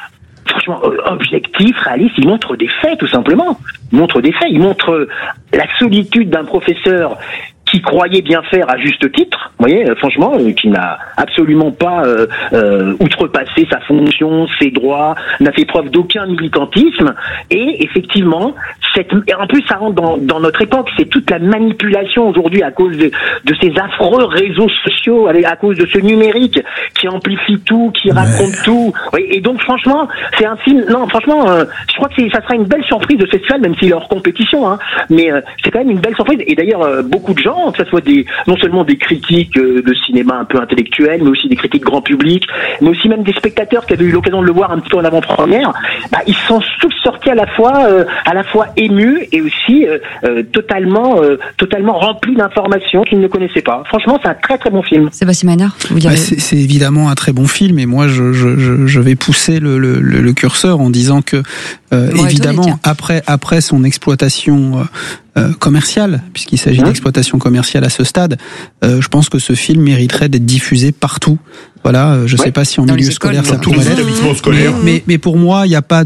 franchement objectif, réaliste. Il montre des faits, tout simplement. Il montre des faits. Il montre la solitude d'un professeur qui croyait bien faire à juste titre, vous voyez, franchement, qui n'a absolument pas outrepassé sa fonction, ses droits, n'a fait preuve d'aucun militantisme, et effectivement, et en plus ça rentre dans notre époque, c'est toute la manipulation aujourd'hui à cause de ces affreux réseaux sociaux, à cause de ce numérique qui amplifie tout, qui raconte tout, oui, et donc franchement, c'est un film, non, franchement, je crois que ça sera une belle surprise de ce festival, même s'il est hors compétition, hein, mais c'est quand même une belle surprise, et d'ailleurs, beaucoup de gens, que ce soit non seulement des critiques de cinéma un peu intellectuels, mais aussi des critiques grand public, mais aussi même des spectateurs qui avaient eu l'occasion de le voir un petit peu en avant-première, ils sont tous sortis à la fois émus et aussi totalement remplis d'informations qu'ils ne connaissaient pas. Franchement, c'est un très très bon film. Sébastien Maynard, vous direz... c'est évidemment un très bon film, et moi je vais pousser le curseur en disant que évidemment après son exploitation commerciale, puisqu'il s'agit d'exploitation commerciale à ce stade, je pense que ce film mériterait d'être diffusé partout. Voilà, je sais pas si en milieu scolaire ça pourrait l'être. Mais pour moi,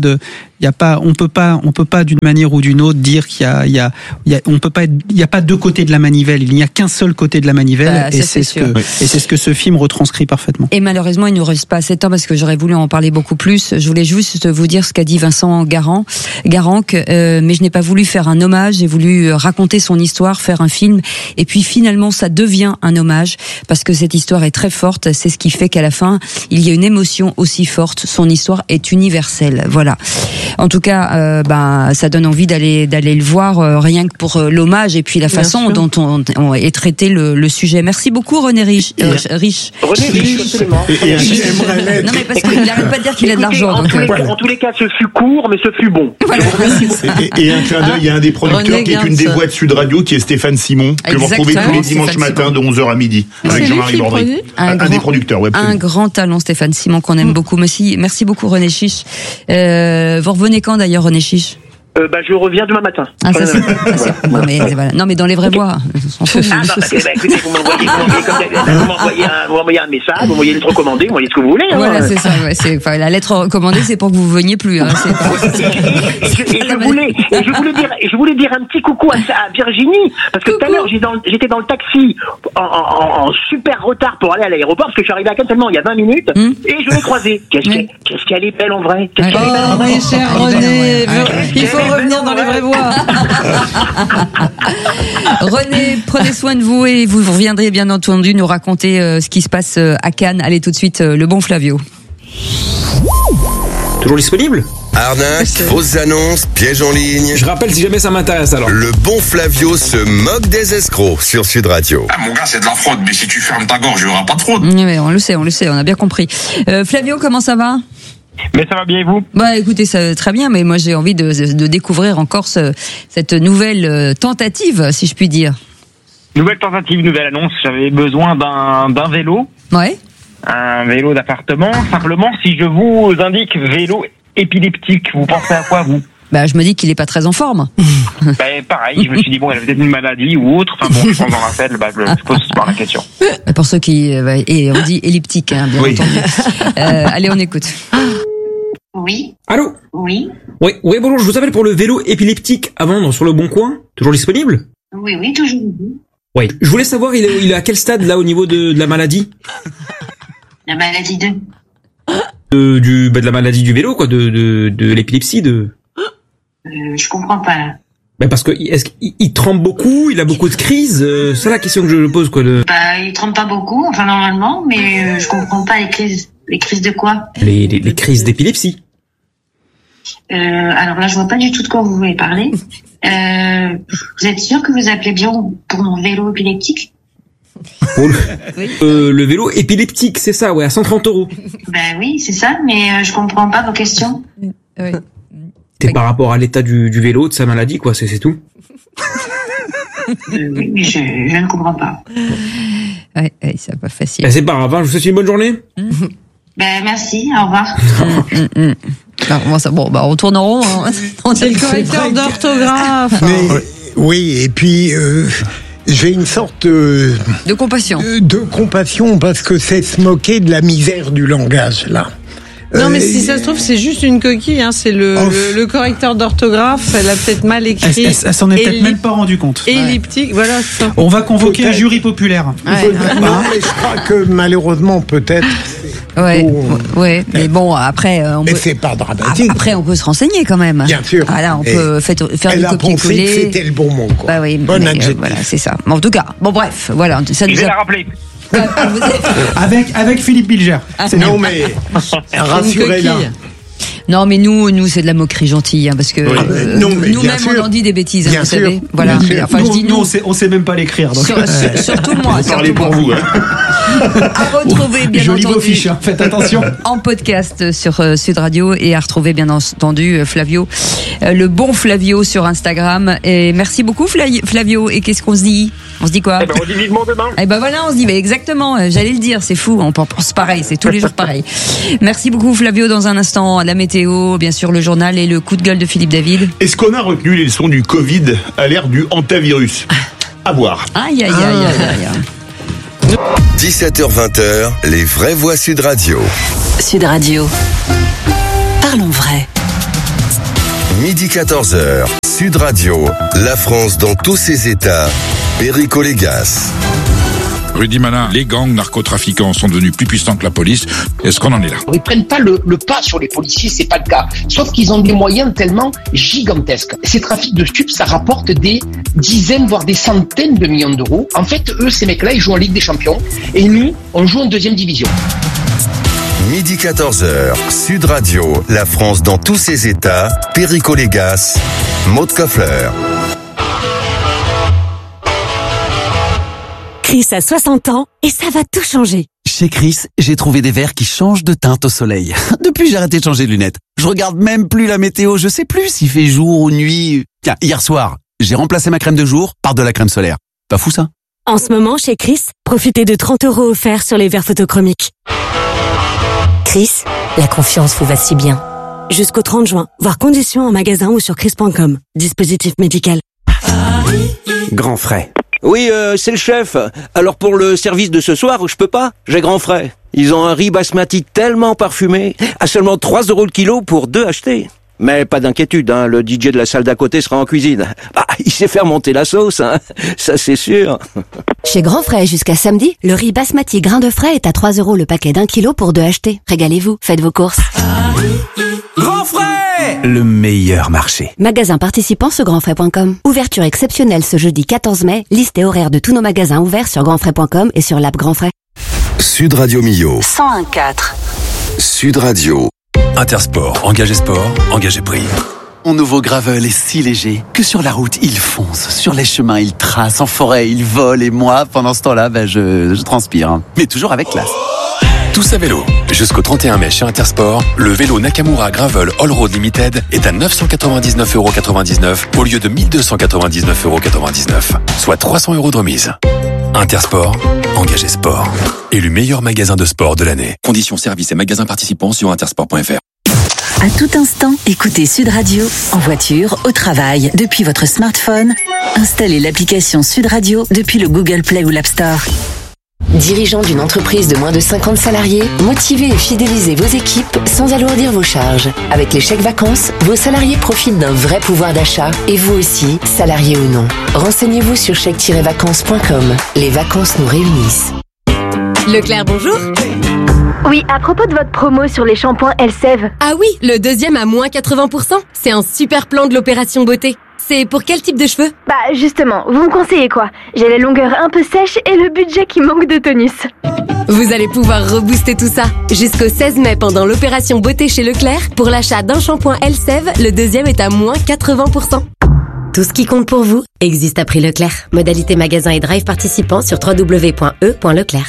on peut pas d'une manière ou d'une autre dire qu'il y a pas deux côtés de la manivelle. Il n'y a qu'un seul côté de la manivelle, et c'est ce que ce film retranscrit parfaitement. Et malheureusement, il nous reste pas assez de temps parce que j'aurais voulu en parler beaucoup plus. Je voulais juste vous dire ce qu'a dit Vincent Garanc, mais je n'ai pas voulu faire un hommage. J'ai voulu raconter son histoire, faire un film, et puis finalement, ça devient un hommage parce que cette histoire est très forte. C'est ce qui fait qu'à la fin, il y a une émotion aussi forte. Son histoire est universelle. Voilà. En tout cas, ça donne envie d'aller le voir, rien que pour l'hommage et puis la façon dont on est traité le sujet. Merci beaucoup, René Riche. René Riche, absolument. Non, mais parce qu'il n'arrête pas de dire qu'il a de l'argent. En tous les cas, ce fut court, mais ce fut bon. Voilà. Et un clin d'œil, il y a un des producteurs qui est une des voix de Sud Radio, qui est Stéphane Simon, que vous retrouvez tous les dimanches matins de 11h à midi, avec Jean-Marie Bordry. Un des producteurs, ouais. Un grand talent, Stéphane Simon, qu'on aime beaucoup. Merci beaucoup, René Chiche. Vous revenez quand d'ailleurs, René Chiche? Je reviens demain matin. Ah, ça, c'est... Non, mais voilà. Non, mais dans les vraies voix. Écoutez, vous m'envoyez un message, vous m'envoyez une lettre recommandée, vous m'envoyez ce que vous voulez. Voilà, c'est ça. Ouais, la lettre recommandée, c'est pour que vous veniez plus. Hein, je voulais dire un petit coucou à Virginie, parce que tout à l'heure, j'étais dans le taxi en super retard pour aller à l'aéroport, parce que je suis arrivé à Cannes seulement il y a 20 minutes, et je l'ai croisée. Qu'est-ce qu'elle est belle en vrai. Oh, cher René, il faut revenir dans les vraies voies. René, prenez soin de vous et vous reviendrez bien entendu nous raconter ce qui se passe à Cannes. Allez tout de suite, le bon Flavio. Toujours disponible ? Arnaque, fausses annonces, pièges en ligne. Je rappelle si jamais ça m'intéresse alors. Le bon Flavio se moque des escrocs sur Sud Radio. Ah mon gars, c'est de la fraude, mais si tu fermes ta gorge, il n'y aura pas de fraude. Oui, on le sait, on a bien compris. Flavio, comment ça va ? Mais ça va bien et vous ? Écoutez, ça très bien, mais moi j'ai envie de découvrir encore cette nouvelle tentative, si je puis dire. Nouvelle tentative, nouvelle annonce. J'avais besoin d'un vélo. Ouais. Un vélo d'appartement. Simplement, si je vous indique vélo épileptique, vous pensez à quoi, vous ? Je me dis qu'il est pas très en forme. Pareil, je me suis dit, bon, il a peut-être une maladie ou autre. Enfin bon, je pense dans l'appel, je pose par la question. Pour ceux qui... et on dit elliptique, hein, bien entendu. Allez, on écoute. Oui. Allô ? Oui. Oui, bonjour, je vous appelle pour le vélo épileptique à vendre sur le Bon Coin. Toujours disponible ? Oui, toujours. Oui. Je voulais savoir, il est à quel stade, là, au niveau de la maladie ? La maladie de la maladie du vélo, quoi, de l'épilepsie, je comprends pas, là. Parce que, est-ce qu'il tremble beaucoup, il a beaucoup de crises, c'est la question que je pose, quoi, il tremble pas beaucoup, enfin, normalement, mais je comprends pas les crises. Les crises de quoi ? Les crises d'épilepsie. Alors là, je vois pas du tout de quoi vous voulez parler. Vous êtes sûr que vous appelez bien pour mon vélo épileptique ? Le vélo épileptique, c'est ça, ouais, à 130 €. Oui, c'est ça, mais je comprends pas vos questions. Oui. C'est par rapport à l'état du vélo, de sa maladie, quoi, c'est tout. Oui, mais je ne comprends pas. Ouais, c'est pas facile. C'est pas grave, je vous souhaite une bonne journée. Merci, au revoir. On tourne en rond. Hein. C'est le correcteur d'orthographe. Oui, et puis j'ai une sorte de compassion. De compassion, parce que c'est se moquer de la misère du langage, là. Non, mais si ça se trouve, c'est juste une coquille. Hein. C'est le correcteur d'orthographe. Elle a peut-être mal écrit. Elle s'en est peut-être même pas rendu compte. Elliptique, voilà. Ça. On va convoquer un jury populaire. Ouais. Non, mais je crois que malheureusement, peut-être. Ouais. Mais bon, après, mais c'est pas dramatique. Après, on peut se renseigner quand même. Bien sûr. Voilà, on peut faire du copier-coller. C'était le bon mot, quoi. Bah oui. Bon adjectif. Voilà, c'est ça. Mais en tout cas, bon, bref, voilà. Ça je vais la rappeler. Avec Philippe Bilger. Non, mais rassurez-la. Non, mais nous, c'est de la moquerie gentille, hein, parce que nous-mêmes, on en dit des bêtises, hein, vous savez. Voilà. Enfin, je dis nous, on sait même pas l'écrire. Donc. Surtout moi. Parlez pour vous. À retrouver, bien Joli entendu. Beau fiche, hein. Faites attention. En podcast sur Sud Radio et à retrouver, bien entendu, Flavio, le bon Flavio sur Instagram. Et merci beaucoup, Flavio. Et qu'est-ce qu'on se dit? On se dit quoi? On dit vivement demain. Eh ben voilà, on se dit, mais exactement. J'allais le dire, c'est fou. On pense pareil, c'est tous les jours pareil. Merci beaucoup, Flavio. Dans un instant, la météo, bien sûr, le journal et le coup de gueule de Philippe David. Est-ce qu'on a retenu les leçons du Covid à l'ère du hantavirus? À voir. Aïe. 17h-20h, les vraies voix Sud Radio. Sud Radio. Parlons vrai. Midi 14h, Sud Radio, la France dans tous ses états, Perico Légas. Rudy Malin, les gangs narcotrafiquants sont devenus plus puissants que la police. Est-ce qu'on en est là? Ils prennent pas le pas sur les policiers, c'est pas le cas. Sauf qu'ils ont des moyens tellement gigantesques. Ces trafics de stupes, ça rapporte des dizaines, voire des centaines de millions d'euros. En fait, eux, ces mecs-là, ils jouent en Ligue des Champions. Et nous, on joue en 2e division. Midi 14h, Sud Radio, la France dans tous ses états, Perico Légas, Maud Koffler. Chris a 60 ans et ça va tout changer. Chez Chris, j'ai trouvé des verres qui changent de teinte au soleil. Depuis, j'ai arrêté de changer de lunettes. Je regarde même plus la météo, je sais plus s'il fait jour ou nuit. Tiens, hier soir, j'ai remplacé ma crème de jour par de la crème solaire. Pas fou ça? En ce moment, chez Chris, profitez de 30 € offerts sur les verres photochromiques. Chris, la confiance vous va si bien. Jusqu'au 30 juin, voir conditions en magasin ou sur chris.com. Dispositif médical. Grand frais. Oui, c'est le chef. Alors pour le service de ce soir, je peux pas. J'ai grand frais. Ils ont un riz basmati tellement parfumé, à seulement 3 € le kilo pour 2 achetés. Mais pas d'inquiétude, hein, le DJ de la salle d'à côté sera en cuisine. Ah, il sait faire monter la sauce, hein, ça c'est sûr. Chez Grand Frais, jusqu'à samedi, le riz basmati grain de frais est à 3 € le paquet d'1 kilo pour 2 achetés. Régalez-vous, faites vos courses. Grand Frais, le meilleur marché. Magasin participant sur grandfrais.com. Ouverture exceptionnelle ce jeudi 14 mai. Liste et horaire de tous nos magasins ouverts sur grandfrais.com et sur l'app Grand Frais. Sud Radio Millau. 101.4. Sud Radio. Intersport, engagé sport, engagé prix. Mon nouveau gravel est si léger que sur la route, il fonce. Sur les chemins, il trace. En forêt, il vole. Et moi, pendant ce temps-là, je transpire. Mais toujours avec classe. Tous à vélo. Jusqu'au 31 mai chez Intersport, le vélo Nakamura Gravel All Road Limited est à 999,99 € au lieu de 1299,99 €, soit 300 € de remise. Intersport, engagé sport. Élu meilleur magasin de sport de l'année. Conditions, services et magasins participants sur intersport.fr. À tout instant, écoutez Sud Radio, en voiture, au travail, depuis votre smartphone. Installez l'application Sud Radio depuis le Google Play ou l'App Store. Dirigeant d'une entreprise de moins de 50 salariés, motivez et fidélisez vos équipes sans alourdir vos charges. Avec les chèques vacances, vos salariés profitent d'un vrai pouvoir d'achat et vous aussi, salariés ou non. Renseignez-vous sur chèque-vacances.com. Les vacances nous réunissent. Leclerc, bonjour. Oui, à propos de votre promo sur les shampoings Elseve. Ah oui, le deuxième à moins 80%. C'est un super plan de l'opération beauté. C'est pour quel type de cheveux? Bah justement, vous me conseillez quoi? J'ai la longueur un peu sèche et le budget qui manque de tonus. Vous allez pouvoir rebooster tout ça. Jusqu'au 16 mai pendant l'opération beauté chez Leclerc, pour l'achat d'un shampoing Elseve, le deuxième est à moins 80%. Tout ce qui compte pour vous existe à prix Leclerc. Modalité magasin et drive participants sur www.e.leclerc.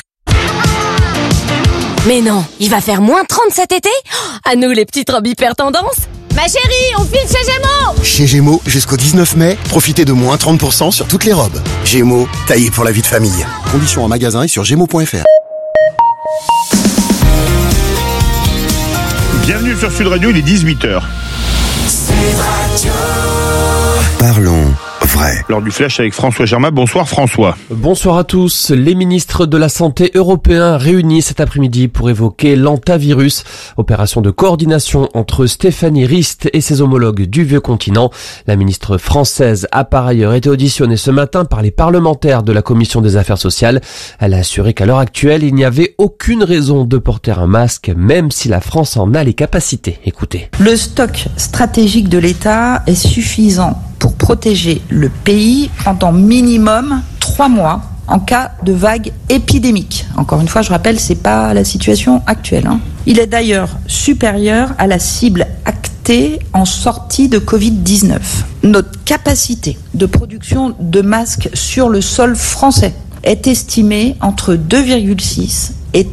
Mais non, il va faire moins 30 cet été? À nous les petites robes hyper tendance. Ma chérie, on file chez Gémeaux! Chez Gémeaux, jusqu'au 19 mai, profitez de moins 30% sur toutes les robes. Gémeaux, taillé pour la vie de famille. Conditions en magasin et sur gémeaux.fr. Bienvenue sur Sud Radio, il est 18h. Parlons vrai. Lors du flash avec François Germain. Bonsoir François. Bonsoir à tous. Les ministres de la Santé européens réunis cet après-midi pour évoquer l'antavirus, opération de coordination entre Stéphanie Rist et ses homologues du vieux continent. La ministre française a par ailleurs été auditionnée ce matin par les parlementaires de la Commission des Affaires sociales. Elle a assuré qu'à l'heure actuelle, il n'y avait aucune raison de porter un masque, même si la France en a les capacités. Écoutez. Le stock stratégique de l'État est suffisant pour protéger le pays pendant minimum 3 mois en cas de vague épidémique. Encore une fois, je rappelle, c'est pas la situation actuelle. Il est d'ailleurs supérieur à la cible actée en sortie de Covid-19. Notre capacité de production de masques sur le sol français est estimée entre 2,6 et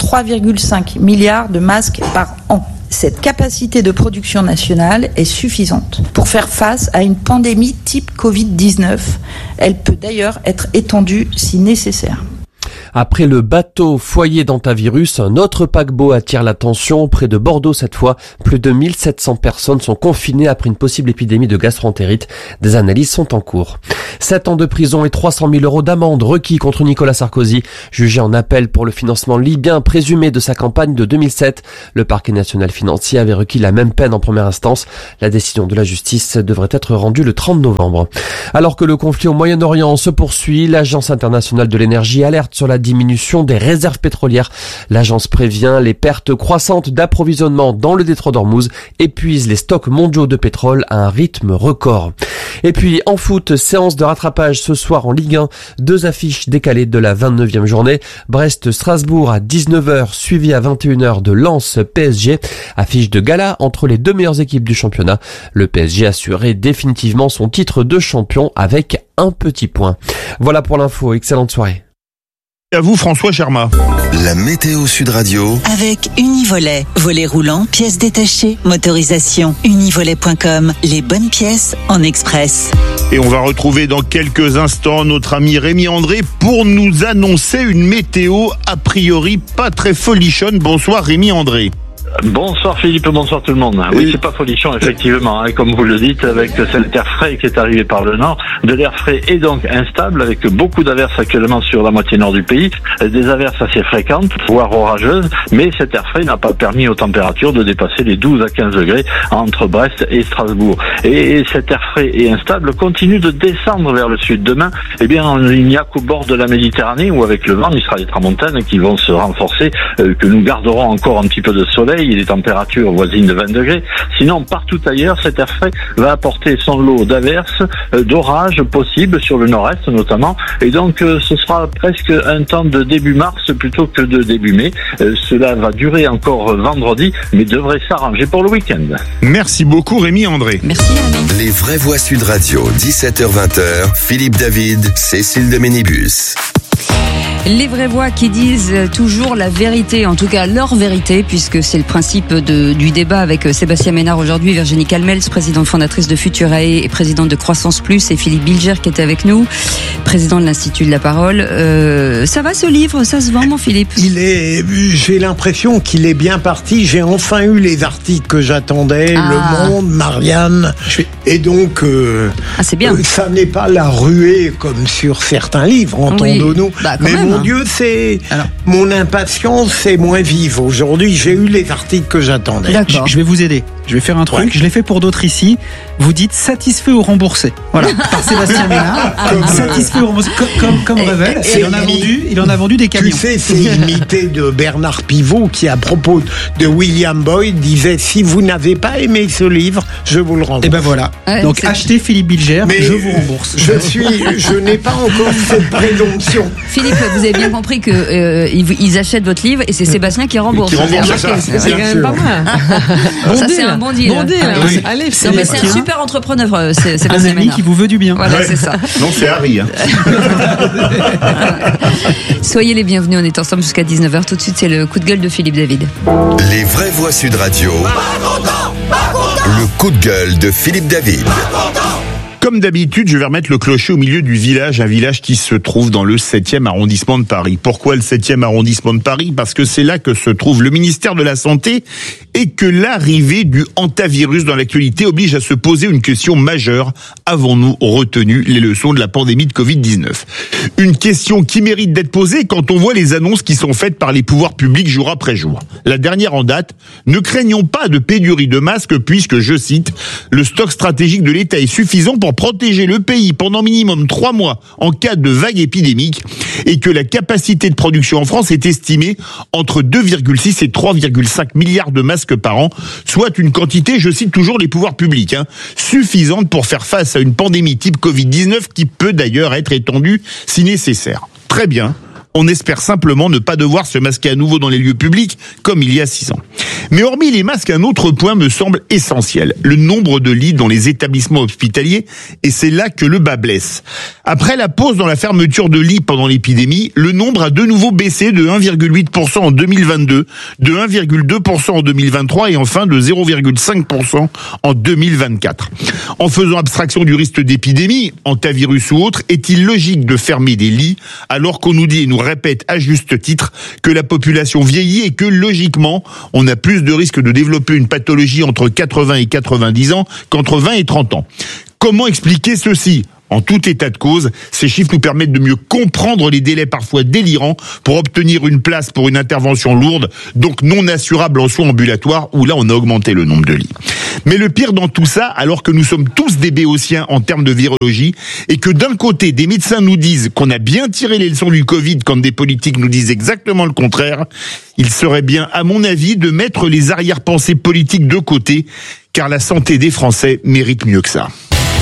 3,5 milliards de masques par an. Cette capacité de production nationale est suffisante pour faire face à une pandémie type Covid-19. Elle peut d'ailleurs être étendue si nécessaire. Après le bateau foyer d'antavirus, un autre paquebot attire l'attention. Près de Bordeaux cette fois, plus de 1700 personnes sont confinées après une possible épidémie de gastroentérite. Des analyses sont en cours. 7 ans de prison et 300 000 € d'amende requis contre Nicolas Sarkozy, jugé en appel pour le financement libyen présumé de sa campagne de 2007. Le parquet national financier avait requis la même peine en première instance. La décision de la justice devrait être rendue le 30 novembre. Alors que le conflit au Moyen-Orient se poursuit, l'Agence internationale de l'énergie alerte sur la diminution des réserves pétrolières. L'agence prévient les pertes croissantes d'approvisionnement dans le détroit d'Ormuz épuisent les stocks mondiaux de pétrole à un rythme record. Et puis en foot, séance de rattrapage ce soir en Ligue 1, 2 affiches décalées de la 29e journée. Brest-Strasbourg à 19h, suivi à 21h de Lens-PSG. Affiche de gala entre les deux meilleures équipes du championnat. Le PSG assurait définitivement son titre de champion avec un petit point. Voilà pour l'info, excellente soirée. Et à vous François Germain. La météo Sud Radio. Avec Univolet. Volet roulant, pièces détachées, motorisation. Univolet.com. Les bonnes pièces en express. Et on va retrouver dans quelques instants notre ami Rémi André pour nous annoncer une météo a priori pas très folichonne. Bonsoir Rémi André. Bonsoir Philippe, bonsoir tout le monde. Oui, c'est pas folichon effectivement, comme vous le dites, avec cet air frais qui est arrivé par le nord, de l'air frais et donc instable, avec beaucoup d'averses actuellement sur la moitié nord du pays, des averses assez fréquentes, voire orageuses, mais cet air frais n'a pas permis aux températures de dépasser les 12 à 15 degrés entre Brest et Strasbourg. Et cet air frais et instable continue de descendre vers le sud. Demain, il n'y a qu'au bord de la Méditerranée où avec le vent, il sera les tramontanes qui vont se renforcer, que nous garderons encore un petit peu de soleil et des températures voisines de 20 degrés. Sinon, partout ailleurs, cet air frais va apporter son lot d'averses, d'orages possibles sur le nord-est notamment. Et donc, ce sera presque un temps de début mars plutôt que de début mai. Cela va durer encore vendredi, mais devrait s'arranger pour le week-end. Merci beaucoup Rémi André. Merci Rémi. Les vraies voix Sud Radio, 17h-20h, Philippe David, Cécile de Ménibus. Les vraies voix qui disent toujours la vérité, en tout cas leur vérité, puisque c'est le principe du débat avec Sébastien Ménard aujourd'hui, Virginie Calmels, présidente fondatrice de Futurae et présidente de Croissance Plus, et Philippe Bilger qui est avec nous, président de l'Institut de la Parole. Ça va ce livre, ça se vend mon Philippe? J'ai l'impression qu'il est bien parti. J'ai enfin eu les articles que j'attendais, Le Monde, Marianne, et donc c'est bien. Ça n'est pas la ruée comme sur certains livres, entendons-nous. Mais mon Dieu, mon impatience est moins vive. Aujourd'hui, j'ai eu les articles que j'attendais. Je vais vous aider. Je vais faire un truc. Je l'ai fait pour d'autres ici. Vous dites satisfait ou remboursé. Voilà. Par Sébastien Ménard. Satisfait ou remboursé. Comme Revel. Il en a vendu des camions. Tu sais, c'est imité de Bernard Pivot qui, à propos de William Boyd, disait si vous n'avez pas aimé ce livre, je vous le rembourse. Et ben voilà. Donc achetez Philippe Bilger, je vous rembourse. Je n'ai pas encore cette présomption. Philippe, vous avez bien compris que ils achètent votre livre et c'est Sébastien qui rembourse. C'est quand même pas mal. Ça c'est un bon deal. Allez, c'est un super entrepreneur. C'est un ami qui vous veut du bien. Voilà, c'est ça. Non, c'est Harry. Soyez les bienvenus. On est ensemble jusqu'à 19h. Tout de suite, c'est le coup de gueule de Philippe David. Les vraies voix Sud Radio. Le coup de gueule de Philippe David. Comme d'habitude, je vais remettre le clocher au milieu du village, un village qui se trouve dans le 7e arrondissement de Paris. Pourquoi le 7e arrondissement de Paris ? Parce que c'est là que se trouve le ministère de la Santé et que l'arrivée du hantavirus dans l'actualité oblige à se poser une question majeure. Avons-nous retenu les leçons de la pandémie de Covid-19 ? Une question qui mérite d'être posée quand on voit les annonces qui sont faites par les pouvoirs publics jour après jour. La dernière en date, ne craignons pas de pénurie de masques puisque, je cite, le stock stratégique de l'État est suffisant pour protéger le pays pendant minimum 3 mois en cas de vague épidémique et que la capacité de production en France est estimée entre 2,6 et 3,5 milliards de masques par an, soit une quantité, je cite toujours les pouvoirs publics, suffisante pour faire face à une pandémie type Covid-19 qui peut d'ailleurs être étendue si nécessaire. Très bien. On espère simplement ne pas devoir se masquer à nouveau dans les lieux publics comme il y a 6 ans. Mais hormis les masques, un autre point me semble essentiel. Le nombre de lits dans les établissements hospitaliers, et c'est là que le bas blesse. Après la pause dans la fermeture de lits pendant l'épidémie, le nombre a de nouveau baissé de 1,8% en 2022, de 1,2% en 2023 et enfin de 0,5% en 2024. En faisant abstraction du risque d'épidémie, hantavirus ou autre, est-il logique de fermer des lits alors qu'on nous dit et nous répète à juste titre que la population vieillit et que logiquement, on a plus de risques de développer une pathologie entre 80 et 90 ans qu'entre 20 et 30 ans. Comment expliquer ceci ? En tout état de cause, ces chiffres nous permettent de mieux comprendre les délais parfois délirants pour obtenir une place pour une intervention lourde, donc non assurable en soins ambulatoires, où là on a augmenté le nombre de lits. Mais le pire dans tout ça, alors que nous sommes tous des béotiens en termes de virologie, et que d'un côté des médecins nous disent qu'on a bien tiré les leçons du Covid quand des politiques nous disent exactement le contraire, il serait bien, à mon avis, de mettre les arrière-pensées politiques de côté, car la santé des Français mérite mieux que ça.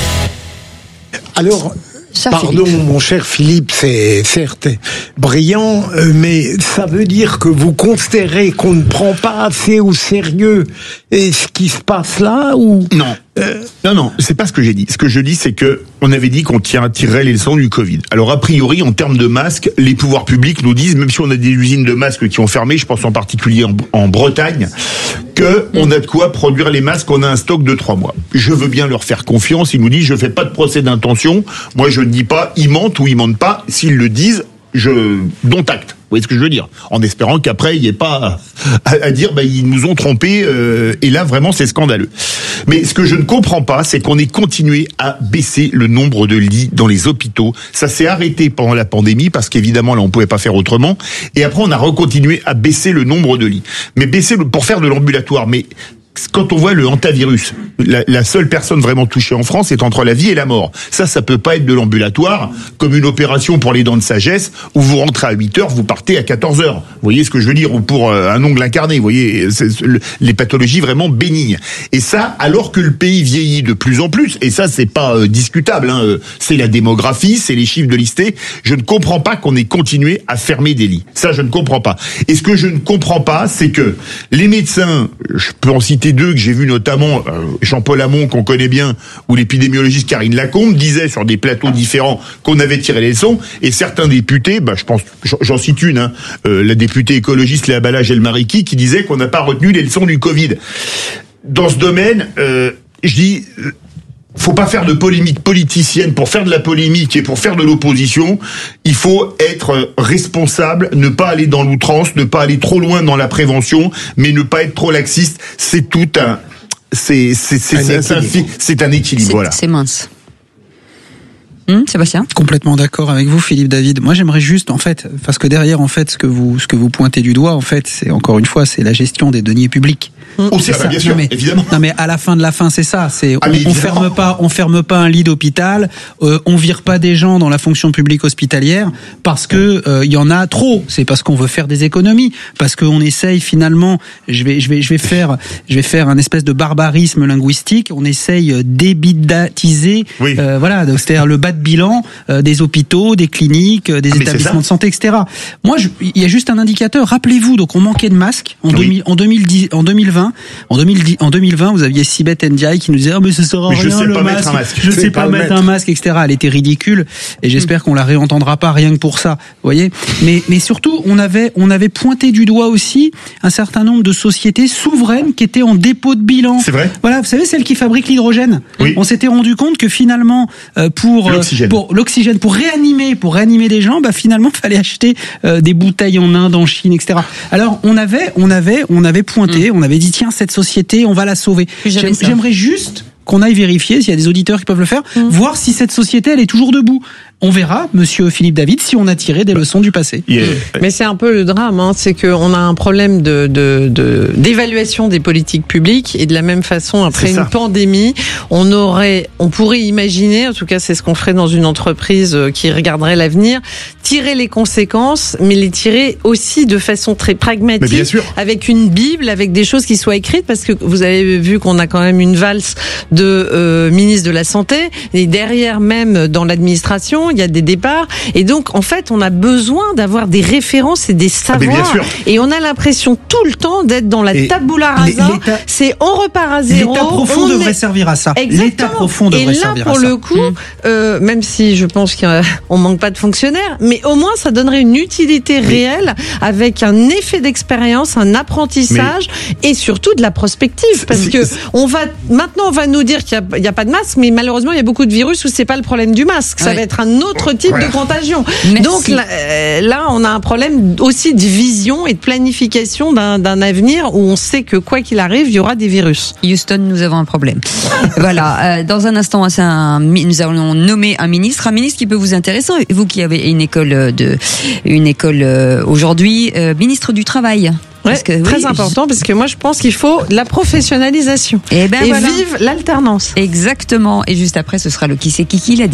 Alors, pardon, mon cher Philippe, c'est certes brillant, mais ça veut dire que vous considérez qu'on ne prend pas assez au sérieux ce qui se passe là, ou non. Non, c'est pas ce que j'ai dit. Ce que je dis, c'est que on avait dit qu'on tirerait les leçons du Covid. Alors, a priori, en termes de masques, les pouvoirs publics nous disent, même si on a des usines de masques qui ont fermé, je pense en particulier en Bretagne, que on a de quoi produire les masques, on a un stock de 3 mois. Je veux bien leur faire confiance. Ils nous disent, je fais pas de procès d'intention. Moi, je ne dis pas, ils mentent ou ils mentent pas. S'ils le disent, dont acte. Vous voyez ce que je veux dire ? En espérant qu'après, il n'y ait pas à dire, ils nous ont trompés, et là, vraiment, c'est scandaleux. Mais ce que je ne comprends pas, c'est qu'on ait continué à baisser le nombre de lits dans les hôpitaux. Ça s'est arrêté pendant la pandémie, parce qu'évidemment, là, on pouvait pas faire autrement. Et après, on a recontinué à baisser le nombre de lits. Mais baisser pour faire de l'ambulatoire. Mais quand on voit le hantavirus, la seule personne vraiment touchée en France est entre la vie et la mort. Ça peut pas être de l'ambulatoire, comme une opération pour les dents de sagesse, où vous rentrez à 8h, vous partez à 14h. Vous voyez ce que je veux dire ? Ou pour un ongle incarné, vous voyez, les pathologies vraiment bénignes. Et ça, alors que le pays vieillit de plus en plus, et ça c'est pas discutable, c'est la démographie, c'est les chiffres de l'ISTE, je ne comprends pas qu'on ait continué à fermer des lits. Ça, je ne comprends pas. Et ce que je ne comprends pas, c'est que les médecins, je peux en citer 2 que j'ai vu notamment, Jean-Paul Hamon qu'on connaît bien, ou l'épidémiologiste Karine Lacombe, disait sur des plateaux différents qu'on avait tiré les leçons, et certains députés, je pense, j'en cite une, la députée écologiste Léa Balage-Elmariki, qui disait qu'on n'a pas retenu les leçons du Covid. Dans ce domaine, je dis, faut pas faire de polémique politicienne pour faire de la polémique et pour faire de l'opposition. Il faut être responsable, ne pas aller dans l'outrance, ne pas aller trop loin dans la prévention, mais ne pas être trop laxiste. C'est tout un, c'est un équilibre. Voilà. C'est mince. Sébastien ? Complètement d'accord avec vous, Philippe David. Moi, j'aimerais juste, en fait, parce que derrière, en fait, ce que vous pointez du doigt, en fait, c'est encore une fois, c'est la gestion des deniers publics. C'est ça, bien sûr, évidemment. Non, mais à la fin de la fin, c'est ça. C'est on ferme pas un lit d'hôpital, on vire pas des gens dans la fonction publique hospitalière parce que il y en a trop. C'est parce qu'on veut faire des économies, parce qu'on essaye finalement. Je vais faire un espèce de barbarisme linguistique. On essaye d'ébidatiser, voilà, c'est-à-dire le bas de bilan des hôpitaux, des cliniques, des établissements de santé, etc. Moi, il y a juste un indicateur. Rappelez-vous, donc on manquait de masques en 2010, en 2020. En 2020, vous aviez Sibeth Ndiaye qui nous disait mais ça sert à rien le masque. Je sais pas mettre un masque, etc. Elle était ridicule et j'espère qu'on la réentendra pas rien que pour ça. Vous voyez. Mais surtout, on avait pointé du doigt aussi un certain nombre de sociétés souveraines qui étaient en dépôt de bilan. C'est vrai. Voilà, vous savez, celles qui fabriquent l'hydrogène. Oui. On s'était rendu compte que finalement, pour l'oxygène, pour réanimer des gens, finalement, fallait acheter des bouteilles en Inde, en Chine, etc. Alors, on avait pointé, on avait dit tiens, cette société, on va la sauver. J'aimerais juste qu'on aille vérifier s'il y a des auditeurs qui peuvent le faire, voir si cette société elle est toujours debout. On verra, monsieur Philippe David, si on a tiré des leçons du passé. Mais c'est un peu le drame, c'est qu'on a un problème d'évaluation des politiques publiques et de la même façon, après une pandémie, on pourrait imaginer, en tout cas c'est ce qu'on ferait dans une entreprise qui regarderait l'avenir, tirer les conséquences, mais les tirer aussi de façon très pragmatique, avec une Bible, avec des choses qui soient écrites, parce que vous avez vu qu'on a quand même une valse de ministre de la Santé, et derrière même dans l'administration, il y a des départs, et donc en fait on a besoin d'avoir des références et des savoirs, et on a l'impression tout le temps d'être dans la tabula rasa, c'est on repart à zéro. L'État profond devrait servir à ça. L'État profond devrait servir à ça. Et là pour le coup, même si je pense qu'on manque pas de fonctionnaires, mais au moins ça donnerait une utilité réelle, avec un effet d'expérience, un apprentissage, et surtout de la prospective, parce que maintenant on va nous dire qu'il y a pas de masque, mais malheureusement il y a beaucoup de virus où c'est pas le problème du masque, ça va être un autre type de contagion. Merci. Donc là, on a un problème aussi de vision et de planification d'un avenir où on sait que quoi qu'il arrive, il y aura des virus. Houston, nous avons un problème. Voilà. Dans un instant, nous allons nommer un ministre qui peut vous intéresser. Vous qui avez une école aujourd'hui, ministre du Travail. Très important, parce que moi je pense qu'il faut de la professionnalisation. Et vive l'alternance. Exactement. Et juste après, ce sera le qui c'est qui l'a dit.